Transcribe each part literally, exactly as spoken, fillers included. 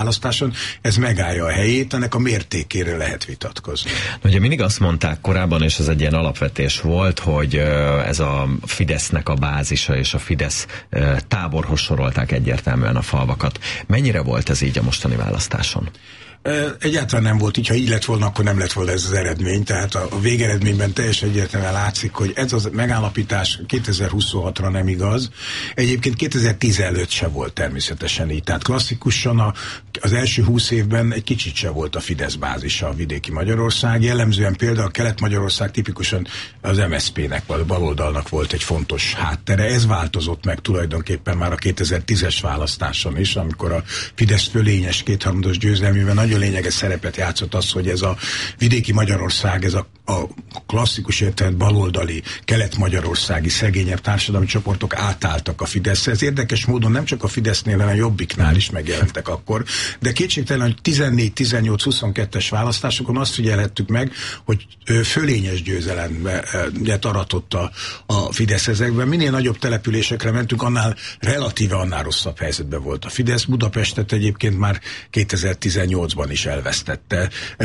választáson, ez megállja a helyét, ennek a mértékére lehet vitatkozni. Ugye mindig azt mondták korábban, és ez egy ilyen alapvetés volt, hogy ez a Fidesznek a bázisa, és a Fidesz táborhoz sorolták egyértelműen a falvakat. Mennyire volt ez így a mostani választáson? Egyáltalán nem volt így, ha így lett volna, akkor nem lett volna ez az eredmény, tehát a, a végeredményben teljesen egyértelműen látszik, hogy ez az megállapítás kétezer-huszonhatra nem igaz. Egyébként kétezer-tizenöt se volt természetesen így, tehát klasszikusan a, az első húsz évben egy kicsit se volt a Fidesz bázisa a vidéki Magyarország, jellemzően például a Kelet-Magyarország tipikusan az em es zé pének, vagy a baloldalnak volt egy fontos háttere, ez változott meg tulajdonképpen már a kétezer-tízes választáson is, amikor a Fidesz fölényes kétharmados győzelmében nagyon lényeges szerepet játszott az, hogy ez a vidéki Magyarország, ez a, a klasszikus értelemben baloldali, kelet-magyarországi szegényebb társadalmi csoportok átálltak a Fideszre. Ez érdekes módon nem csak a Fidesznél, hanem a Jobbiknál is megjelentek akkor, de kétségtelen, hogy tizennégy, tizennyolc, huszonkettes választásokon azt figyelhettük meg, hogy fölényes győzelembe aratott a, a Fidesz ezekben. Minél nagyobb településekre mentünk, annál relatíve annál rosszabb helyzetben volt a Fidesz. Budapestet egyébként már kétezer-tizennyolcban is elvesztette,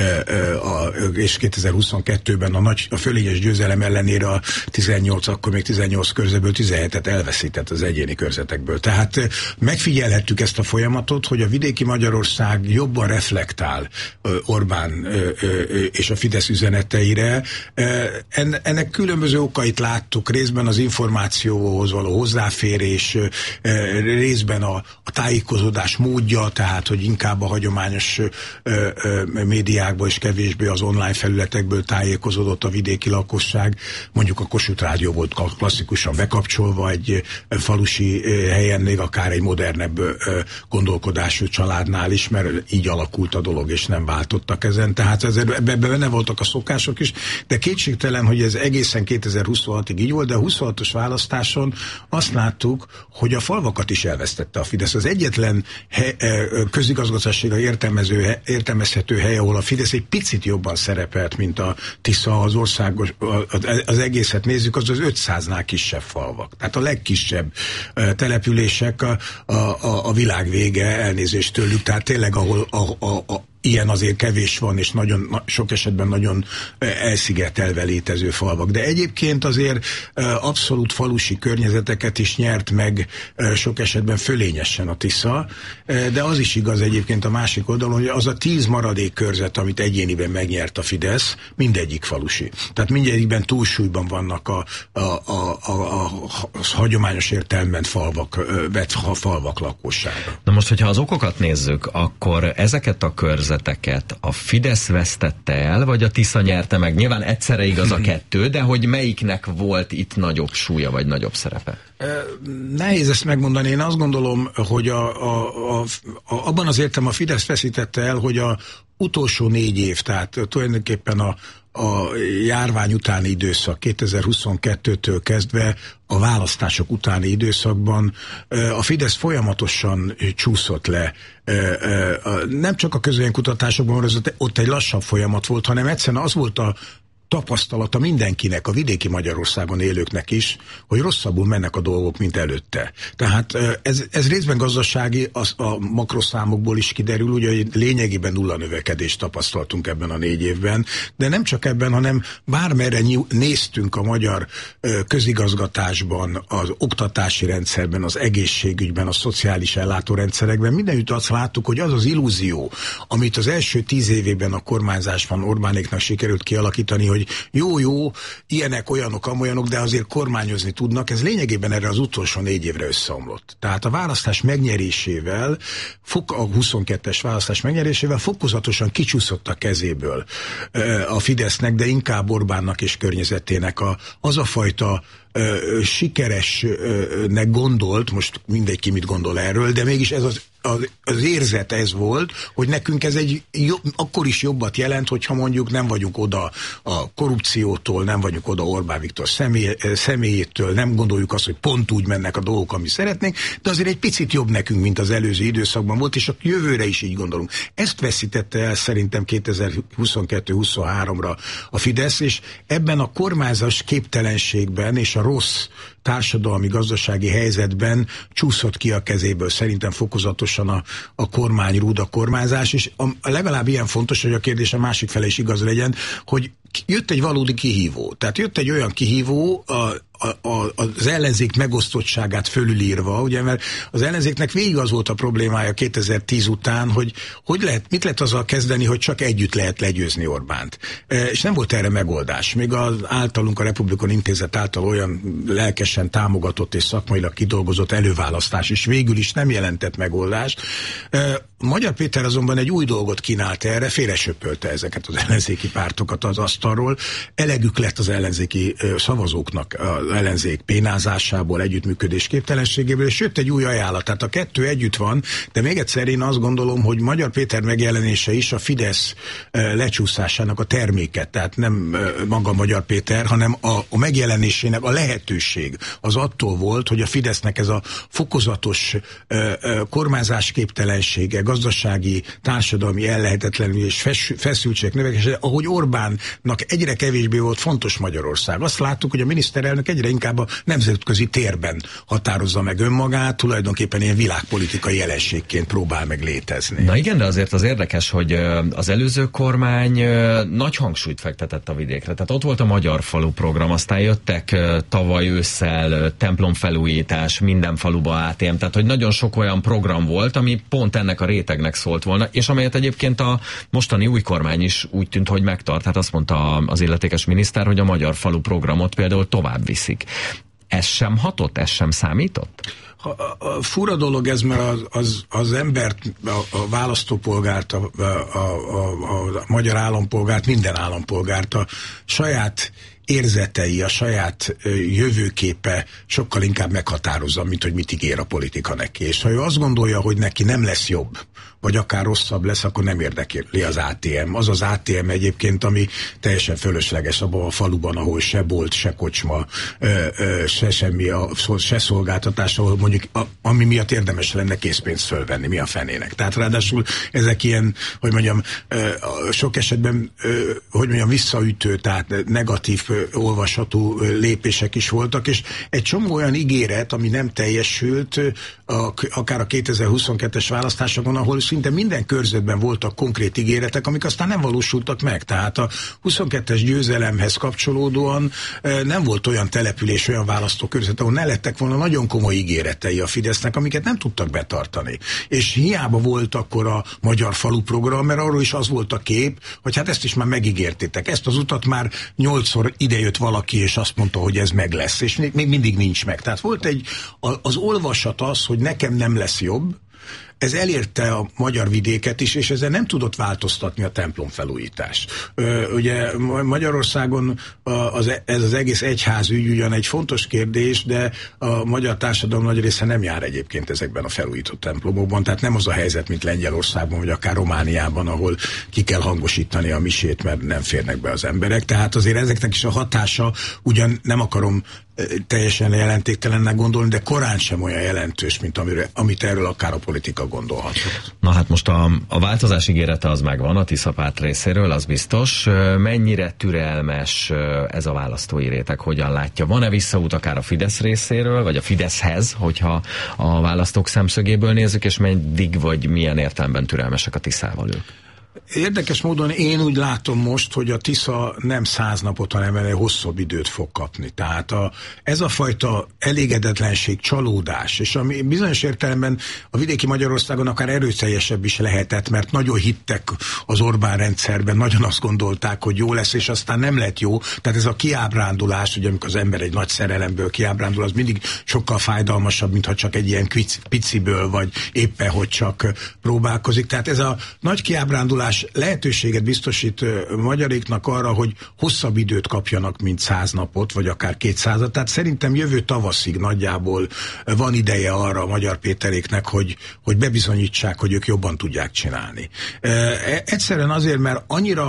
és kétezer-huszonkettőben a, nagy, a fölényes győzelem ellenére a tizennyolc, akkor még tizennyolc körzetből tizenhetet elveszített az egyéni körzetekből. Tehát megfigyelhettük ezt a folyamatot, hogy a vidéki Magyarország jobban reflektál Orbán és a Fidesz üzeneteire. Ennek különböző okait láttuk, részben az információhoz való hozzáférés, részben a, a tájékozódás módja, tehát hogy inkább a hagyományos Ö, ö, médiákból és kevésbé az online felületekből tájékozódott a vidéki lakosság. Mondjuk a Kossuth Rádió volt klasszikusan bekapcsolva egy ö, falusi ö, helyen, még akár egy modernebb ö, gondolkodású családnál is, mert így alakult a dolog, és nem váltottak ezen. Tehát ezért ebben benne voltak a szokások is, de kétségtelen, hogy ez egészen kétezer-huszonhatig így volt, de a huszonhatos választáson azt láttuk, hogy a falvakat is elvesztette a Fidesz. Az egyetlen he, ö, közigazgatásilag értelmező értelmezhető hely, ahol a Fidesz egy picit jobban szerepelt, mint a Tisza, az országos, az egészet nézzük, az az ötszáznál kisebb falvak. Tehát a legkisebb települések a, a, a világ vége, elnézést tőlük, tehát tényleg ahol a, a, a ilyen azért kevés van, és nagyon, sok esetben nagyon elszigetelve létező falvak. De egyébként azért abszolút falusi környezeteket is nyert meg sok esetben fölényesen a Tisza, de az is igaz egyébként a másik oldalon, hogy az a tíz maradék körzet, amit egyéniben megnyert a Fidesz, mindegyik falusi. Tehát mindegyikben túlsúlyban vannak a, a, a, a, a, a hagyományos értelemben falvak, vett falvak lakossága. Na most, hogyha az okokat nézzük, akkor ezeket a körzeteket a Fidesz vesztette el, vagy a Tisza nyerte meg? Nyilván egyszerre igaz a kettő, de hogy melyiknek volt itt nagyobb súlya, vagy nagyobb szerepe? Nehéz ezt megmondani. Én azt gondolom, hogy a, a, a, a, abban az értem a Fidesz veszítette el, hogy a utolsó négy év, tehát tulajdonképpen a, a járvány utáni időszak, kétezer-huszonkettőtől kezdve a választások utáni időszakban a Fidesz folyamatosan csúszott le. Nem csak a közvéleménykutatásokban, mert ott egy lassabb folyamat volt, hanem egyszerűen az volt a tapasztalata mindenkinek, a vidéki Magyarországon élőknek is, hogy rosszabbul mennek a dolgok, mint előtte. Tehát ez, ez részben gazdasági, az a makroszámokból is kiderül, ugye, hogy lényegében nulla növekedést tapasztaltunk ebben a négy évben, de nem csak ebben, hanem bármerre néztünk a magyar közigazgatásban, az oktatási rendszerben, az egészségügyben, a szociális ellátórendszerekben, mindenütt azt láttuk, hogy az az illúzió, amit az első tíz évében a kormányzásban Orbánéknak sikerült kialakítani, hogy jó-jó, ilyenek, olyanok, amolyanok, de azért kormányozni tudnak, ez lényegében erre az utolsó négy évre összeomlott. Tehát a választás megnyerésével, a huszonkettes választás megnyerésével fokozatosan kicsúszott a kezéből a Fidesznek, de inkább Orbánnak és környezetének a, az a fajta ö, sikeresnek gondolt, most mindenki mit gondol erről, de mégis ez az Az, az érzet ez volt, hogy nekünk ez egy jobb, akkor is jobbat jelent, hogyha mondjuk nem vagyunk oda a korrupciótól, nem vagyunk oda Orbán Viktor személy, személyétől, nem gondoljuk azt, hogy pont úgy mennek a dolgok, ami szeretnénk, de azért egy picit jobb nekünk, mint az előző időszakban volt, és a jövőre is így gondolunk. Ezt veszítette el szerintem kétezer-huszonkettő-huszonháromra a Fidesz, és ebben a kormányzás képtelenségben és a rossz társadalmi, gazdasági helyzetben csúszott ki a kezéből szerintem fokozatosan a, a kormányrúd, a kormányzás, és a, a legalább ilyen fontos, hogy a kérdés a másik fele is igaz legyen, hogy jött egy valódi kihívó. Tehát jött egy olyan kihívó, a, a, a, az ellenzék megosztottságát fölülírva, ugye, mert az ellenzéknek végig az volt a problémája kétezer-tíz után, hogy, hogy lehet, mit lehet azzal kezdeni, hogy csak együtt lehet legyőzni Orbánt. E, és nem volt erre megoldás. Még az általunk a Republikon Intézet által olyan lelkesen támogatott és szakmailag kidolgozott előválasztás is végül is nem jelentett megoldást. E, Magyar Péter azonban egy új dolgot kínált erre, félresöpölte ezeket az ellenzéki pártokat az asztalról. Elegük lett az ellenzéki ö, szavazóknak az ellenzék pénázásából, együttműködés képtelenségéből, és jött egy új ajánlat. Tehát a kettő együtt van, de még egyszer én azt gondolom, hogy Magyar Péter megjelenése is a Fidesz ö, lecsúszásának a terméke. Tehát nem ö, maga Magyar Péter, hanem a, a megjelenésének a lehetőség az attól volt, hogy a Fidesznek ez a fokozatos ö, ö, kormányzásképtelensége, gazdasági, társadalmi ellehetetlenül és feszültség növekedése, ahogy Orbánnak egyre kevésbé volt fontos Magyarország. Azt láttuk, hogy a miniszterelnök egyre inkább a nemzetközi térben határozza meg önmagát, tulajdonképpen ilyen világpolitikai jelenségként próbál meg létezni. Na igen, de azért az érdekes, hogy az előző kormány nagy hangsúlyt fektetett a vidékre. Tehát ott volt a Magyar Falu program, aztán jöttek tavaly ősszel templomfelújítás, minden faluba á té em, tehát hogy nagyon sok olyan program volt, ami pont ennek a rétegnek szólt volna, és amelyet egyébként a mostani új kormány is úgy tűnt, hogy megtart. Hát azt mondta az illetékes miniszter, hogy a Magyar Falu programot például tovább viszik. Ez sem hatott? Ez sem számított? A, a, a fura dolog ez, mert az, az, az embert, a, a választópolgárt, a, a, a, a, a magyar állampolgárt, minden állampolgárt a saját érzetei, a saját ö, jövőképe sokkal inkább meghatározza, mint hogy mit ígér a politika neki. És ha ő azt gondolja, hogy neki nem lesz jobb, vagy akár rosszabb lesz, akkor nem érdekli az á té em. Az az á té em egyébként, ami teljesen fölösleges abban a faluban, ahol se bolt, se kocsma, ö, ö, se semmi, a, se szolgáltatás, ahol mondjuk, a, ami miatt érdemes lenne készpénzt fölvenni, mi a fenének. Tehát ráadásul ezek ilyen, hogy mondjam, ö, sok esetben, ö, hogy mondjam, visszaütő, tehát negatív ö, olvasható ö, lépések is voltak, és egy csomó olyan ígéret, ami nem teljesült, ö, a, akár a kétezer-huszonkettes választásokon, ahol szinte minden körzetben voltak konkrét ígéretek, amik aztán nem valósultak meg. Tehát a huszonkettes győzelemhez kapcsolódóan e, nem volt olyan település, olyan választókörzet, ahol ne lettek volna nagyon komoly ígéretei a Fidesznek, amiket nem tudtak betartani. És hiába volt akkor a Magyar Falu program, mert arról is az volt a kép, hogy hát ezt is már megígértétek. Ezt az utat már nyolcszor idejött valaki, és azt mondta, hogy ez meg lesz, és még, még mindig nincs meg. Tehát volt egy, a, az olvasat az, hogy nekem nem lesz jobb, ez elérte a magyar vidéket is, és ezzel nem tudott változtatni a templomfelújítás. Ö, ugye Magyarországon az, ez az egész egyházügy ugyan egy fontos kérdés, de a magyar társadalom nagy része nem jár egyébként ezekben a felújított templomokban, tehát nem az a helyzet, mint Lengyelországban, vagy akár Romániában, ahol ki kell hangosítani a misét, mert nem férnek be az emberek. Tehát azért ezeknek is a hatása, ugyan nem akarom teljesen jelentéktelennek gondolni, de korán sem olyan jelentős, mint amire, amit erről akár a politika gondolhatott. Na hát most a, a változás ígérete az megvan a Tisza párt részéről, az biztos. Mennyire türelmes ez a választói réteg, hogyan látja? Van-e visszaút akár a Fidesz részéről, vagy a Fideszhez, hogyha a választók szemszögéből nézzük, és meddig vagy milyen értelemben türelmesek a Tiszával ők? Érdekes módon én úgy látom most, hogy a Tisza nem száz napot, hanem egy hosszabb időt fog kapni. Tehát a, ez a fajta elégedetlenség, csalódás, és ami bizonyos értelemben a vidéki Magyarországon akár erőteljesebb is lehetett, mert nagyon hittek az Orbán rendszerben, nagyon azt gondolták, hogy jó lesz, és aztán nem lett jó. Tehát ez a kiábrándulás, ugye amikor az ember egy nagy szerelemből kiábrándul, az mindig sokkal fájdalmasabb, mintha csak egy ilyen piciből, vagy éppen, hogy csak próbálkozik. Tehát ez a nagy kiábrándulás lehetőséget biztosít magyaréknak arra, hogy hosszabb időt kapjanak, mint száz napot, vagy akár kétszázat. Tehát szerintem jövő tavaszig nagyjából van ideje arra a Magyar Péteréknek, hogy, hogy bebizonyítsák, hogy ők jobban tudják csinálni. E, egyszerűen azért, mert annyira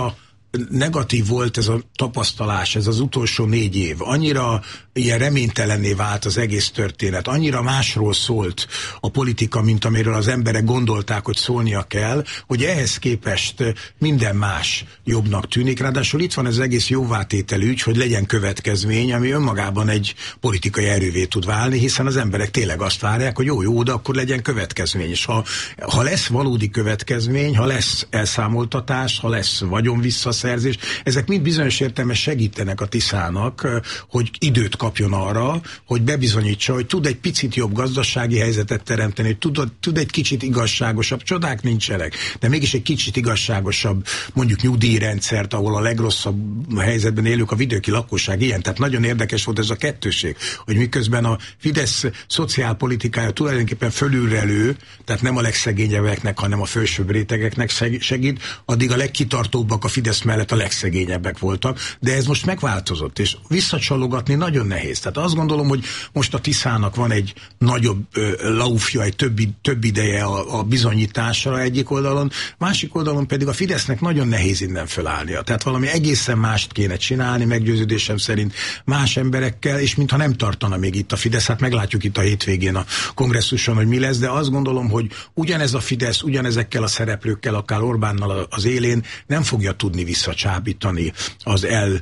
negatív volt ez a tapasztalás, ez az utolsó négy év. Annyira ilyen reménytelenné vált az egész történet, annyira másról szólt a politika, mint amiről az emberek gondolták, hogy szólnia kell, hogy ehhez képest minden más jobbnak tűnik. Ráadásul itt van ez egész jóvátétel ügy, hogy legyen következmény, ami önmagában egy politikai erővé tud válni, hiszen az emberek tényleg azt várják, hogy jó, jó, de akkor legyen következmény. És ha, ha lesz valódi következmény, ha lesz elszámoltatás, ha lesz vagyonvisszaszerzés, ezek mind bizonyos értelemben segítenek a Tiszának, hogy időt kapjon arra, hogy bebizonyítsa, hogy tud egy picit jobb gazdasági helyzetet teremteni, hogy tud, tud egy kicsit igazságosabb, csodák nincsenek, de mégis egy kicsit igazságosabb, mondjuk nyugdíjrendszert, ahol a legrosszabb helyzetben élők a vidéki lakosság ilyen. Tehát nagyon érdekes volt ez a kettőség, hogy miközben a Fidesz szociálpolitikája tulajdonképpen fölülrelő, tehát nem a legszegényebbeknek, hanem a felsőbb rétegeknek segít, addig a legkitartóbbak a Fidesz mellett a legszegényebbek voltak, de ez most megváltozott, és visszacsalogatni nagyon nehéz. Tehát azt gondolom, hogy most a Tiszának van egy nagyobb ö, laufja, egy több, több ideje a, a bizonyításra egyik oldalon, másik oldalon pedig a Fidesznek nagyon nehéz innen fölállnia. Tehát valami egészen mást kéne csinálni, meggyőződésem szerint más emberekkel, és mintha nem tartana még itt a Fidesz, hát meglátjuk itt a hétvégén a kongresszuson, hogy mi lesz, de azt gondolom, hogy ugyanez a Fidesz, ugyanezekkel a szereplőkkel, akár Orbánnal az élén nem fogja tudni visszacsábítani az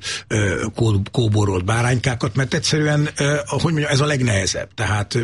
elkóborolt báránykákat, mert egyszerűen, hogy mondjam, ez a legnehezebb. Tehát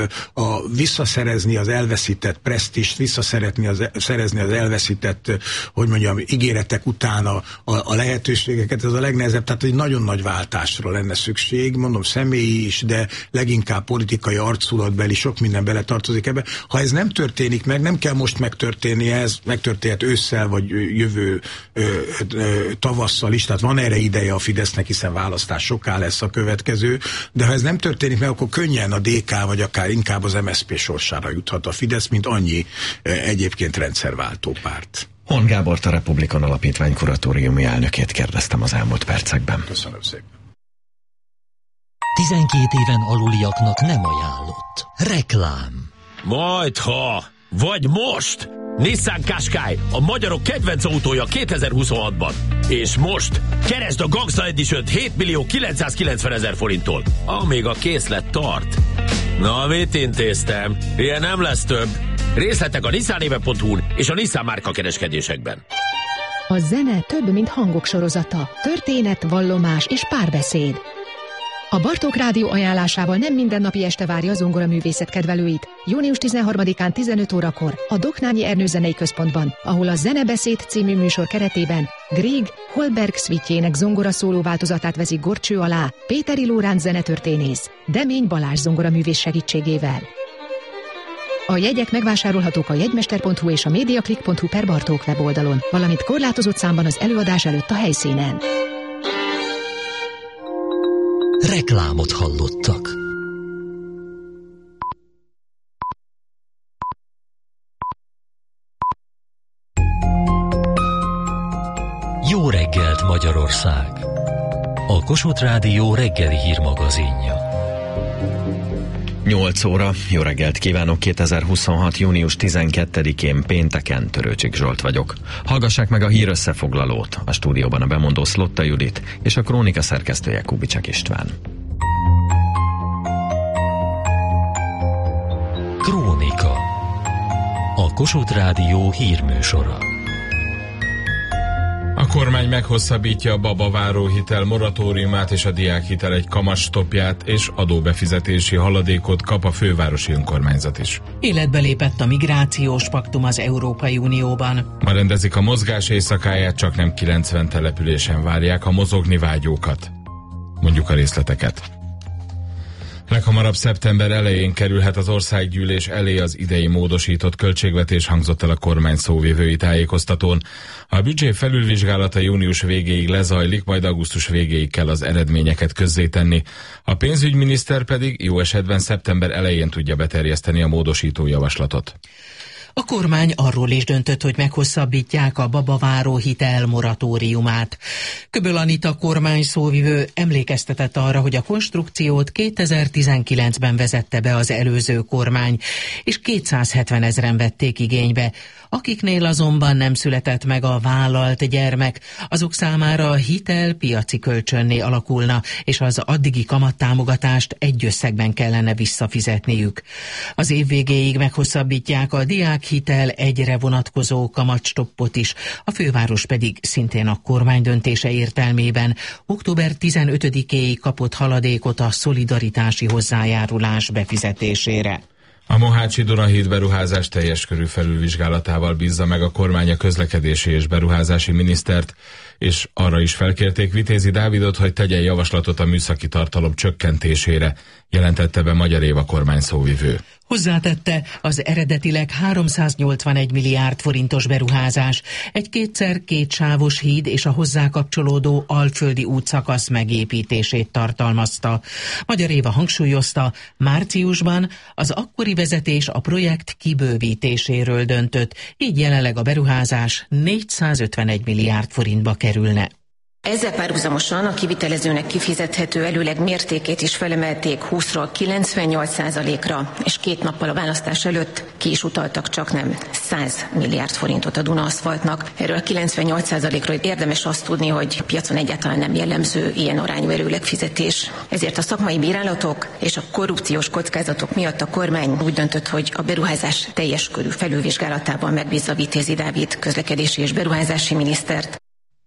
a visszaszerezni az elveszített presztist, visszaszerezni az, szerezni az elveszített, hogy mondjam, ígéretek után a, a lehetőségeket, ez a legnehezebb. Tehát egy nagyon nagy váltásra lenne szükség, mondom személyi is, de leginkább politikai arculatbeli, sok minden bele tartozik ebbe. Ha ez nem történik meg, nem kell most megtörténnie, ez megtörténhet ősszel, vagy jövő ö, ö, tavasszal is, tehát van erre ideje a Fidesznek, hiszen választás soká lesz a következő, de ha ez nem történik meg, akkor könnyen a dé ká, vagy akár inkább az em es zé pé sorsára juthat a Fidesz, mint annyi ö, egyébként rendszerváltó párt. Hon Gábort, a Republikon Alapítvány kuratóriumi elnökét kérdeztem az elmúlt percekben. Köszönöm szépen. tizenkét éven aluliaknak nem ajánlott. Reklám. Majdha, vagy most! Nissan Qashqai, a magyarok kedvenc autója kétezer-huszonhatban. És most keresd a Gangsta Edition-t hét millió kilencszázkilencven ezer forinttól, amíg a készlet tart. Na, mit intéztem? Ilyen nem lesz több. Részletek a nissanéve pont hu-n és a Nissan márka kereskedésekben. A zene több, mint hangok sorozata. Történet, vallomás és párbeszéd. A Bartók Rádió ajánlásával nem mindennapi este várja a zongoraművészet kedvelőit. június tizenharmadikán tizenöt órakor a Doknányi Ernő Zenei Központban, ahol a Zenebeszéd című műsor keretében Grieg Holberg szvítjének zongora szóló változatát veszik górcső alá Péteri Lóránt zenetörténész, Demény Balázs zongoraművész segítségével. A jegyek megvásárolhatók a jegymester pont hu és a mediaclick pont hu per Bartók weboldalon, valamint korlátozott számban az előadás előtt a helyszínen. Reklámot hallottak. Jó reggelt, Magyarország! A Kossuth Rádió reggeli hírmagazinja. nyolc óra, jó reggelt kívánok, kétezer-huszonhat. június tizenkettedikén pénteken, Törőcsik Zsolt vagyok. Hallgassák meg a hír összefoglalót. A stúdióban a bemondó Szlotta Judit és a krónika szerkesztője Kubicsak István. Krónika. A Kossuth Rádió hírműsora. A kormány meghosszabbítja a babaváró hitel moratóriumát és a diákhitel egy kamatstoppját, és adóbefizetési haladékot kap a fővárosi önkormányzat is. Életbe lépett a migrációs paktum az Európai Unióban. Ma rendezik a mozgás éjszakáját, csak nem kilencven településen várják a mozogni vágyókat. Mondjuk a részleteket. Leghamarabb szeptember elején kerülhet az országgyűlés elé az idei módosított költségvetés, hangzott el a kormány szóvivői tájékoztatón. A büdzsé felülvizsgálata június végéig lezajlik, majd augusztus végéig kell az eredményeket közzétenni. A pénzügyminiszter pedig jó esetben szeptember elején tudja beterjeszteni a módosító javaslatot. A kormány arról is döntött, hogy meghosszabbítják a babaváró hitel moratóriumát. Köböl Anita kormány szóvivő emlékeztetett arra, hogy a konstrukciót kétezer-tizenkilencben vezette be az előző kormány, és kétszázhetven ezren vették igénybe. Akiknél azonban nem született meg a vállalt gyermek, azok számára a hitel piaci kölcsönné alakulna, és az addigi kamattámogatást egy összegben kellene visszafizetniük. Az év végéig meghosszabbítják a diákhitel egyre vonatkozó kamatstoppot is, a főváros pedig szintén a kormány döntése értelmében október tizenötödikéig kapott haladékot a szolidaritási hozzájárulás befizetésére. A Mohácsi Dunahíd beruházás teljes körű felülvizsgálatával bízza meg a kormány a közlekedési és beruházási minisztert, és arra is felkérték Vitézi Dávidot, hogy tegyen javaslatot a műszaki tartalom csökkentésére, jelentette be Magyar Éva kormány szóvivő. Hozzátette, az eredetileg háromszáznyolcvanegy milliárd forintos beruházás egy kétszer kétsávos híd és a hozzá kapcsolódó alföldi útszakasz megépítését tartalmazta. Magyar Éva hangsúlyozta, márciusban az akkori vezetés a projekt kibővítéséről döntött, így jelenleg a beruházás négyszázötvenegy milliárd forintba kerülne. Ezzel párhuzamosan a kivitelezőnek kifizethető előleg mértékét is felemelték húszról kilencvennyolc százalékra, és két nappal a választás előtt ki is utaltak csaknem száz milliárd forintot a Duna aszfaltnak. Erről a kilencvennyolc százalékról érdemes azt tudni, hogy a piacon egyáltalán nem jellemző ilyen arányú előleg fizetés. Ezért a szakmai bírálatok és a korrupciós kockázatok miatt a kormány úgy döntött, hogy a beruházás teljes körű felülvizsgálatában megbízza Vitézi Dávid közlekedési és beruházási minisztert.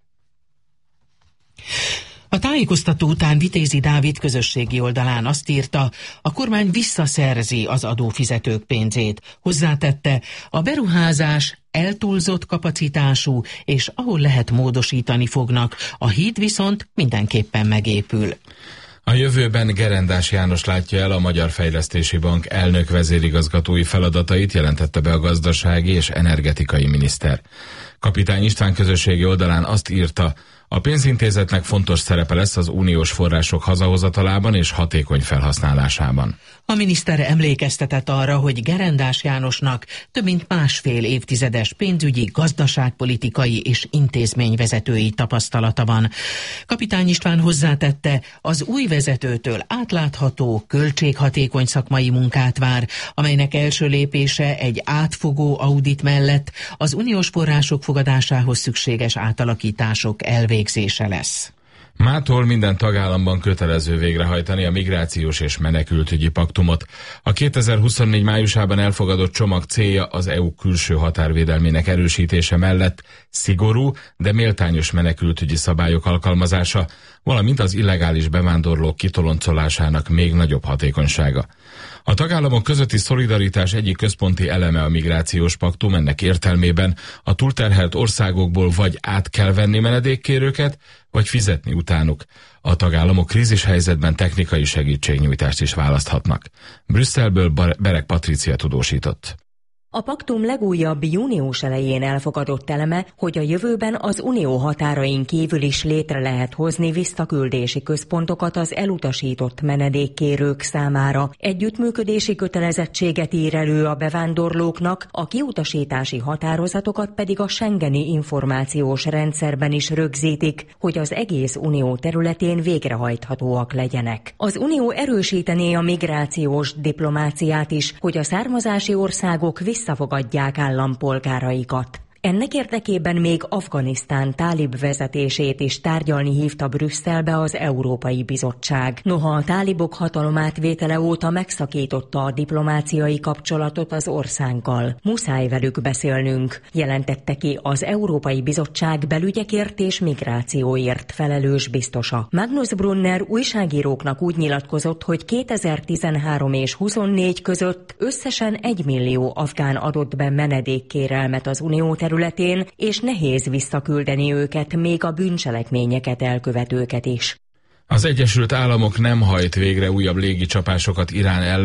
A tájékoztató után Vitézi Dávid közösségi oldalán azt írta, a kormány visszaszerzi az adófizetők pénzét. Hozzátette, a beruházás eltúlzott kapacitású, és ahol lehet módosítani fognak, a híd viszont mindenképpen megépül. A jövőben Gerendás János látja el a Magyar Fejlesztési Bank elnök vezérigazgatói feladatait, jelentette be a gazdasági és energetikai miniszter. Kapitány István közösségi oldalán azt írta, a pénzintézetnek fontos szerepe lesz az uniós források hazahozatalában és hatékony felhasználásában. A miniszter emlékeztetett arra, hogy Gerendás Jánosnak több mint másfél évtizedes pénzügyi, gazdaságpolitikai és intézményvezetői tapasztalata van. Kapitány István hozzátette, az új vezetőtől átlátható, költséghatékony szakmai munkát vár, amelynek első lépése egy átfogó audit mellett az uniós források fogadásához szükséges átalakítások elvégzése lesz. Mától minden tagállamban kötelező végrehajtani a migrációs és menekültügyi paktumot. A kétezer-huszonnégy májusában elfogadott csomag célja az é u külső határvédelmének erősítése mellett szigorú, de méltányos menekültügyi szabályok alkalmazása, valamint az illegális bevándorlók kitoloncolásának még nagyobb hatékonysága. A tagállamok közötti szolidaritás egyik központi eleme a migrációs paktum, ennek értelmében a túlterhelt országokból vagy át kell venni menedékkérőket, vagy fizetni utánuk. A tagállamok krízishelyzetben technikai segítségnyújtást is választhatnak. Brüsszelből Berek Patrícia tudósított. A paktum legújabb június elején elfogadott eleme, hogy a jövőben az unió határain kívül is létre lehet hozni visszaküldési központokat az elutasított menedékkérők számára. Együttműködési kötelezettséget ír elő a bevándorlóknak, a kiutasítási határozatokat pedig a Schengeni információs rendszerben is rögzítik, hogy az egész unió területén végrehajthatóak legyenek. Az unió erősítené a migrációs diplomáciát is, hogy a származási országok visszafogadják állampolgáraikat. Ennek érdekében még Afganisztán tálib vezetését is tárgyalni hívta Brüsszelbe az Európai Bizottság. Noha a tálibok hatalomátvétele óta megszakította a diplomáciai kapcsolatot az országgal. Muszáj velük beszélnünk, jelentette ki az Európai Bizottság belügyekért és migrációért felelős biztosa. Magnus Brunner újságíróknak úgy nyilatkozott, hogy kétezer-tizenhárom és huszonnégy között összesen egy millió afgán adott be menedékkérelmet az unió területén, területén, és nehéz visszaküldeni őket, még a bűncselekményeket elkövetőket is. Az Egyesült Államok nem hajt végre újabb légicsapásokat Irán ellen,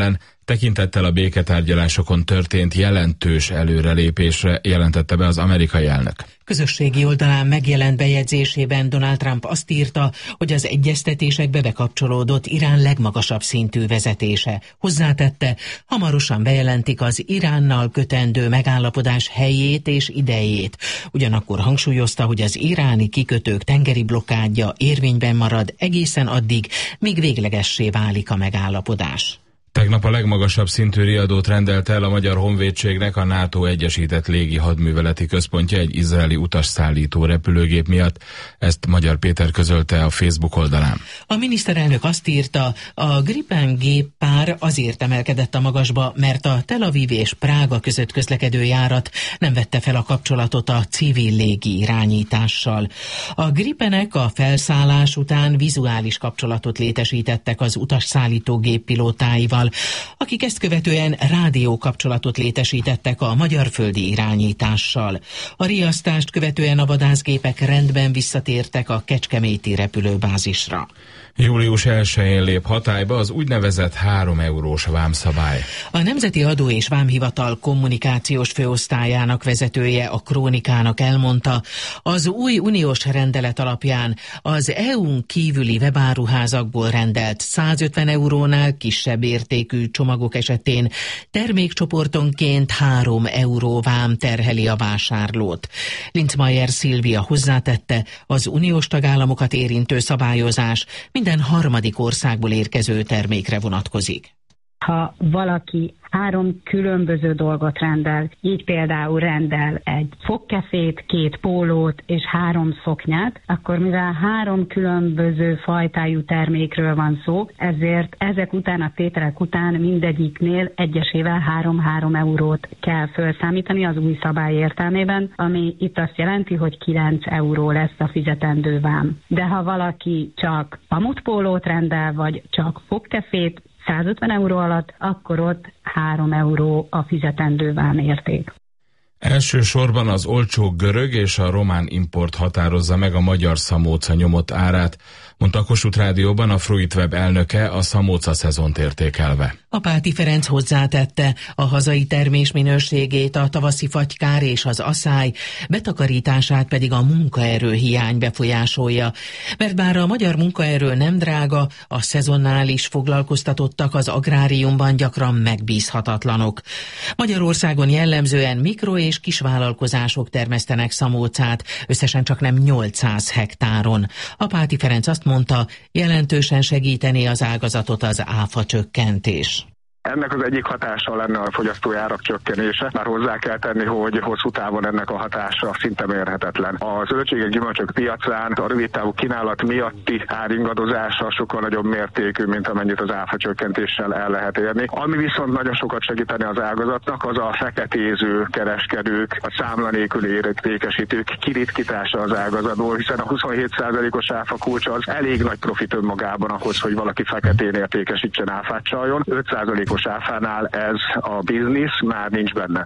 tekintettel a béketárgyalásokon történt jelentős előrelépésre, jelentette be az amerikai elnök. Közösségi oldalán megjelent bejegyzésében Donald Trump azt írta, hogy az egyeztetésekbe bekapcsolódott Irán legmagasabb szintű vezetése. Hozzátette, hamarosan bejelentik az Iránnal kötendő megállapodás helyét és idejét. Ugyanakkor hangsúlyozta, hogy az iráni kikötők tengeri blokkádja érvényben marad egészen addig, míg véglegessé válik a megállapodás. Tegnap a legmagasabb szintű riadót rendelt el a Magyar Honvédségnek a NATO Egyesített Légi Hadműveleti Központja egy izraeli utasszállító repülőgép miatt. Ezt Magyar Péter közölte a Facebook oldalán. A miniszterelnök azt írta, a Gripen géppár azért emelkedett a magasba, mert a Tel Aviv és Prága között közlekedő járat nem vette fel a kapcsolatot a civil légi irányítással. A Gripenek a felszállás után vizuális kapcsolatot létesítettek az utasszállító gép pilótáival, akik ezt követően rádiókapcsolatot létesítettek a magyar földi irányítással. A riasztást követően a vadászgépek rendben visszatértek a kecskeméti repülőbázisra. július elsején lép hatályba az úgynevezett három eurós vámszabály. A Nemzeti Adó és Vámhivatal kommunikációs főosztályának vezetője a Krónikának elmondta, az új uniós rendelet alapján az é u-n kívüli webáruházakból rendelt százötven eurónál kisebb értékű csomagok esetén termékcsoportonként három euró vám terheli a vásárlót. Linzmeier Szilvia hozzátette, az uniós tagállamokat érintő szabályozás minden harmadik országból érkező termékre vonatkozik. Ha valaki három különböző dolgot rendel, így például rendel egy fogkefét, két pólót és három szoknyát, akkor mivel három különböző fajtájú termékről van szó, ezért ezek után a tételek után mindegyiknél egyesével három-három eurót kell felszámítani az új szabály értelmében, ami itt azt jelenti, hogy kilenc euró lesz a fizetendő vám. De ha valaki csak pamutpólót rendel, vagy csak fogkefét, százötven euró alatt, akkor ott három euró a fizetendő vámérték. Elsősorban az olcsó görög és a román import határozza meg a magyar szamóca nyomott árát, mondta a Kossuth Rádióban a Fruitweb elnöke a szamóca szezont értékelve. Apáti Ferenc hozzátette, a hazai termés minőségét a tavaszi fatykár és az aszály betakarítását pedig a munkaerő hiány befolyásolja. Mert bár a magyar munkaerő nem drága, a szezonális foglalkoztatottak az agráriumban gyakran megbízhatatlanok. Magyarországon jellemzően mikro- és kisvállalkozások termesztenek szamócát, összesen csak nem nyolcszáz hektáron. Apáti Ferenc azt mondta, jelentősen segíteni az ágazatot az áfa csökkentés. Ennek az egyik hatása lenne a fogyasztói árak csökkenése, bár hozzá kell tenni, hogy hosszú távon ennek a hatása szinte mérhetetlen. A zöldségek, gyümölcsök piacán a rövidtávú kínálat miatti áringadozása sokkal nagyobb mértékű, mint amennyit az áfa csökkentéssel el lehet érni. Ami viszont nagyon sokat segíteni az ágazatnak, az a feketéző kereskedők, a számla nélküli értékesítők kiritkítása az ágazatból, hiszen a huszonhét százalékos áfa kulcs az elég nagy profit önmagában ahhoz, hogy valaki feketén értékesítsen, áfát csaljon. öt százalékos áfánál ez a biznisz már nincs benne.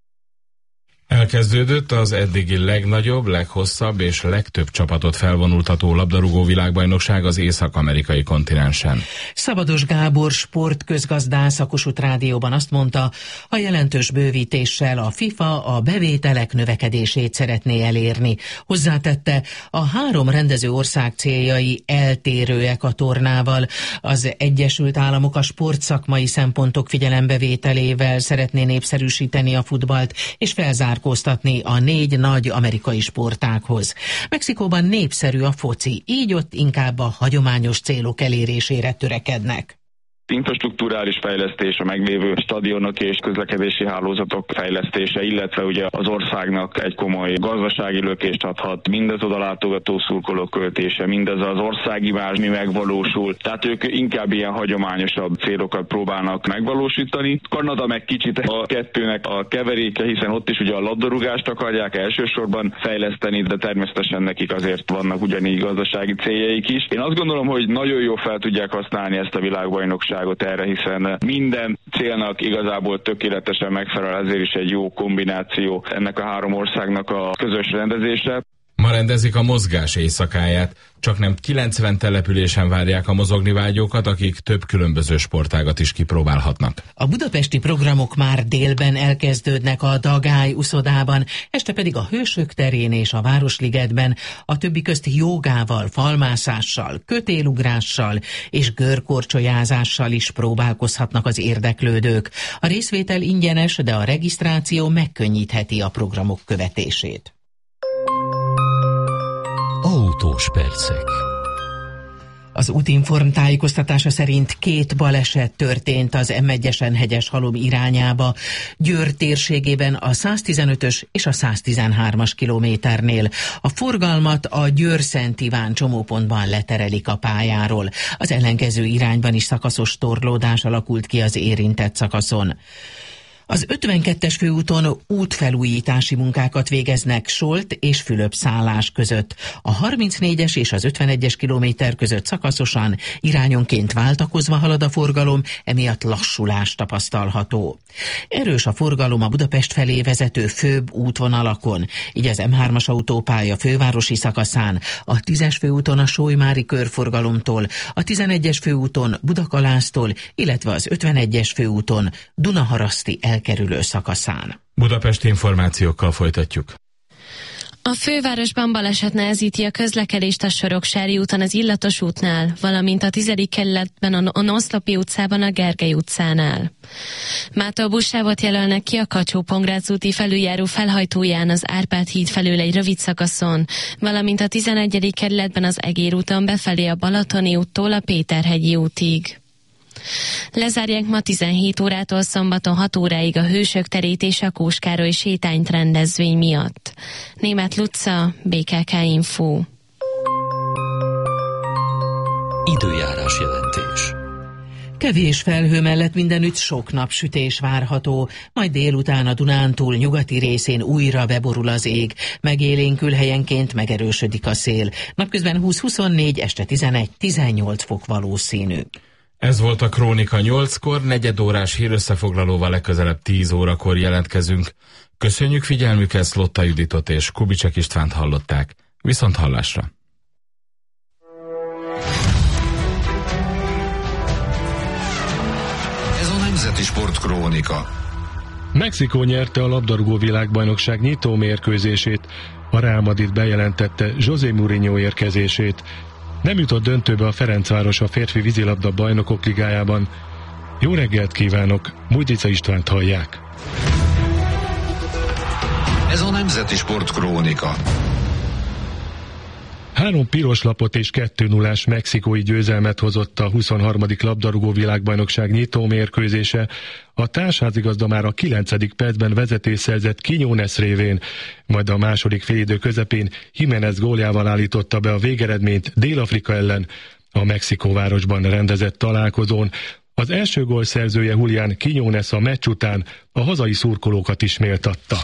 Elkezdődött az eddigi legnagyobb, leghosszabb és legtöbb csapatot felvonultató labdarúgó világbajnokság az észak-amerikai kontinensen. Szabados Gábor sportközgazdász a Kossuth Rádióban azt mondta, a jelentős bővítéssel a FIFA a bevételek növekedését szeretné elérni. Hozzátette, a három rendező ország céljai eltérőek a tornával. Az Egyesült Államok a sportszakmai szempontok figyelembevételével szeretné népszerűsíteni a futballt és felzárni a négy nagy amerikai sportághoz. Mexikóban népszerű a foci, így ott inkább a hagyományos célok elérésére törekednek. Infrastrukturális fejlesztés, a meglévő stadionok és közlekedési hálózatok fejlesztése, illetve ugye az országnak egy komoly gazdasági lökést adhat, mindez oda látogató szurkolók költése, mindez az országimázs mi megvalósul. Tehát ők inkább ilyen hagyományosabb célokat próbálnak megvalósítani. Kanada meg kicsit a kettőnek a keveréke, hiszen ott is ugye a labdarúgást akarják elsősorban fejleszteni, de természetesen nekik azért vannak ugyanígy gazdasági céljaik is. Én azt gondolom, hogy nagyon jó fel tudják használni ezt a világbajnokságot erre, hiszen minden célnak igazából tökéletesen megfelel, ezért is egy jó kombináció ennek a három országnak a közös rendezése. Ma rendezik a mozgás éjszakáját. Csak nem kilencven településen várják a mozogni vágyókat, akik több különböző sportágat is kipróbálhatnak. A budapesti programok már délben elkezdődnek a Dagály uszodában, este pedig a Hősök terén és a Városligetben, a többi közt jogával, falmászással, kötélugrással és görkorcsolyázással is próbálkozhatnak az érdeklődők. A részvétel ingyenes, de a regisztráció megkönnyítheti a programok követését. Autós percek. Az Útinform tájékoztatása szerint két baleset történt az em egyesen Hegyeshalom irányába, Győr térségében a száztizenötös és a száztizenhármas kilométernél. A forgalmat a Győr-Szent Iván csomópontban leterelik a pályáról. Az ellenkező irányban is szakaszos torlódás alakult ki az érintett szakaszon. Az ötvenkettes főúton útfelújítási munkákat végeznek Solt és Fülöp-szállás között. A harmincnégyes és az ötvenegyes kilométer között szakaszosan, irányonként váltakozva halad a forgalom, emiatt lassulás tapasztalható. Erős a forgalom a Budapest felé vezető főbb útvonalakon, így az em hármas autópálya fővárosi szakaszán, a tízes főúton a Solymári körforgalomtól, a tizenegyes főúton Budakalásztól, illetve az ötvenegyes főúton Dunaharaszti elkerülő szakaszán. Budapest információkkal folytatjuk. A fővárosban baleset nehezíti a közlekedést a Soroksári úton az Illatos útnál, valamint a tizedik kerületben a Noszlopi utcában a Gergely utcánál. Mától buszsávot jelölnek ki a Kacsó-Pongrác úti felüljáró felhajtóján az Árpád híd felől egy rövid szakaszon, valamint a tizenegyedik kerületben az Egér úton befelé a Balatoni úttól a Péterhegyi útig. Lezárják ma tizenhét órától szombaton hat óráig a Hősök terét és a Kós Károly sétányt rendezvény miatt. Németh Luca, bé ká ká Info. Időjárás jelentés. Kevés felhő mellett mindenütt sok napsütés várható, majd délután a Dunántúl nyugati részén újra beborul az ég, megélénkül helyenként megerősödik a szél. Napközben húsz-huszonnégy, este tizenegy-tizennyolc fok valószínű. Ez volt a Krónika nyolckor, negyedórás hírösszefoglalóval legközelebb tíz órakor jelentkezünk. Köszönjük figyelmüket, Szlotta Juditot és Kubicek Istvánt hallották. Viszont hallásra! Ez a Nemzeti Sport Krónika. Mexikó nyerte a labdarúgó világbajnokság nyitó mérkőzését. A Real Madrid bejelentette José Mourinho érkezését. Nem jutott döntőbe a Ferencváros a férfi vízilabda bajnokok ligájában. Jó reggelt kívánok, Mújdica Istvánt hallják. Ez a Nemzeti Sport Krónika. Három piros lapot és kettő nullás mexikói győzelmet hozott a huszonharmadik labdarúgó világbajnokság nyitó mérkőzése. A társházigazda már a kilencedik percben vezetés szerzett Quiñones révén, majd a második félidő közepén Jiménez góljával állította be a végeredményt Dél-Afrika ellen a Mexikóvárosban rendezett találkozón. Az első gól szerzője Julián Quiñones a meccs után a hazai szurkolókat is méltatta.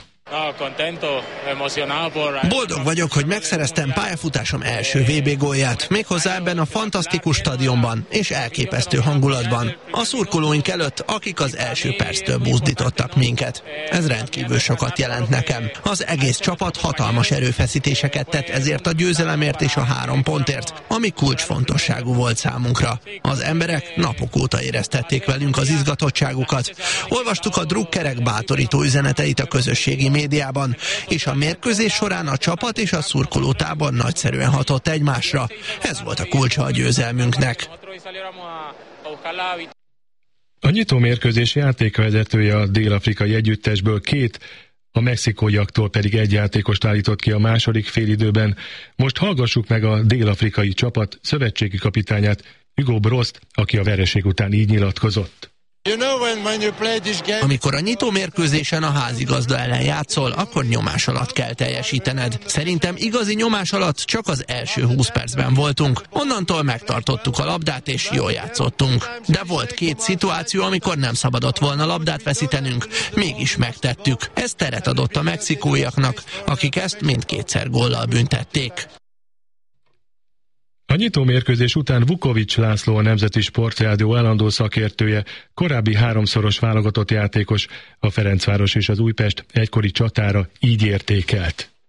Boldog vagyok, hogy megszereztem pályafutásom első vé bé gólját, méghozzá ebben a fantasztikus stadionban és elképesztő hangulatban. A szurkolóink előtt, akik az első perctől buzdítottak minket. Ez rendkívül sokat jelent nekem. Az egész csapat hatalmas erőfeszítéseket tett ezért a győzelemért és a három pontért, ami kulcsfontosságú volt számunkra. Az emberek napok óta éreztették velünk az izgatottságukat. Olvastuk a drukkerek bátorító üzeneteit a közösségi médiában, és a mérkőzés során a csapat és a szurkolótábor nagyszerűen hatott egymásra. Ez volt a kulcsa a győzelmünknek. A nyitó mérkőzés játékvezetője a dél-afrikai együttesből két, a mexikóiaktól pedig egy játékost állított ki a második félidőben. Most hallgassuk meg a dél-afrikai csapat szövetségi kapitányát, Hugo Brost, aki a vereség után így nyilatkozott. Amikor a nyitó mérkőzésen a házigazda ellen játszol, akkor nyomás alatt kell teljesítened. Szerintem igazi nyomás alatt csak az első húsz percben voltunk. Onnantól megtartottuk a labdát és jól játszottunk. De volt két szituáció, amikor nem szabadott volna labdát veszítenünk, mégis megtettük. Ez teret adott a mexikóiaknak, akik ezt mindkétszer góllal büntették. A nyitó mérkőzés után Vukovics László, a Nemzeti Sportrádió állandó szakértője, korábbi háromszoros válogatott játékos, a Ferencváros és az Újpest egykori csatára így értékelt.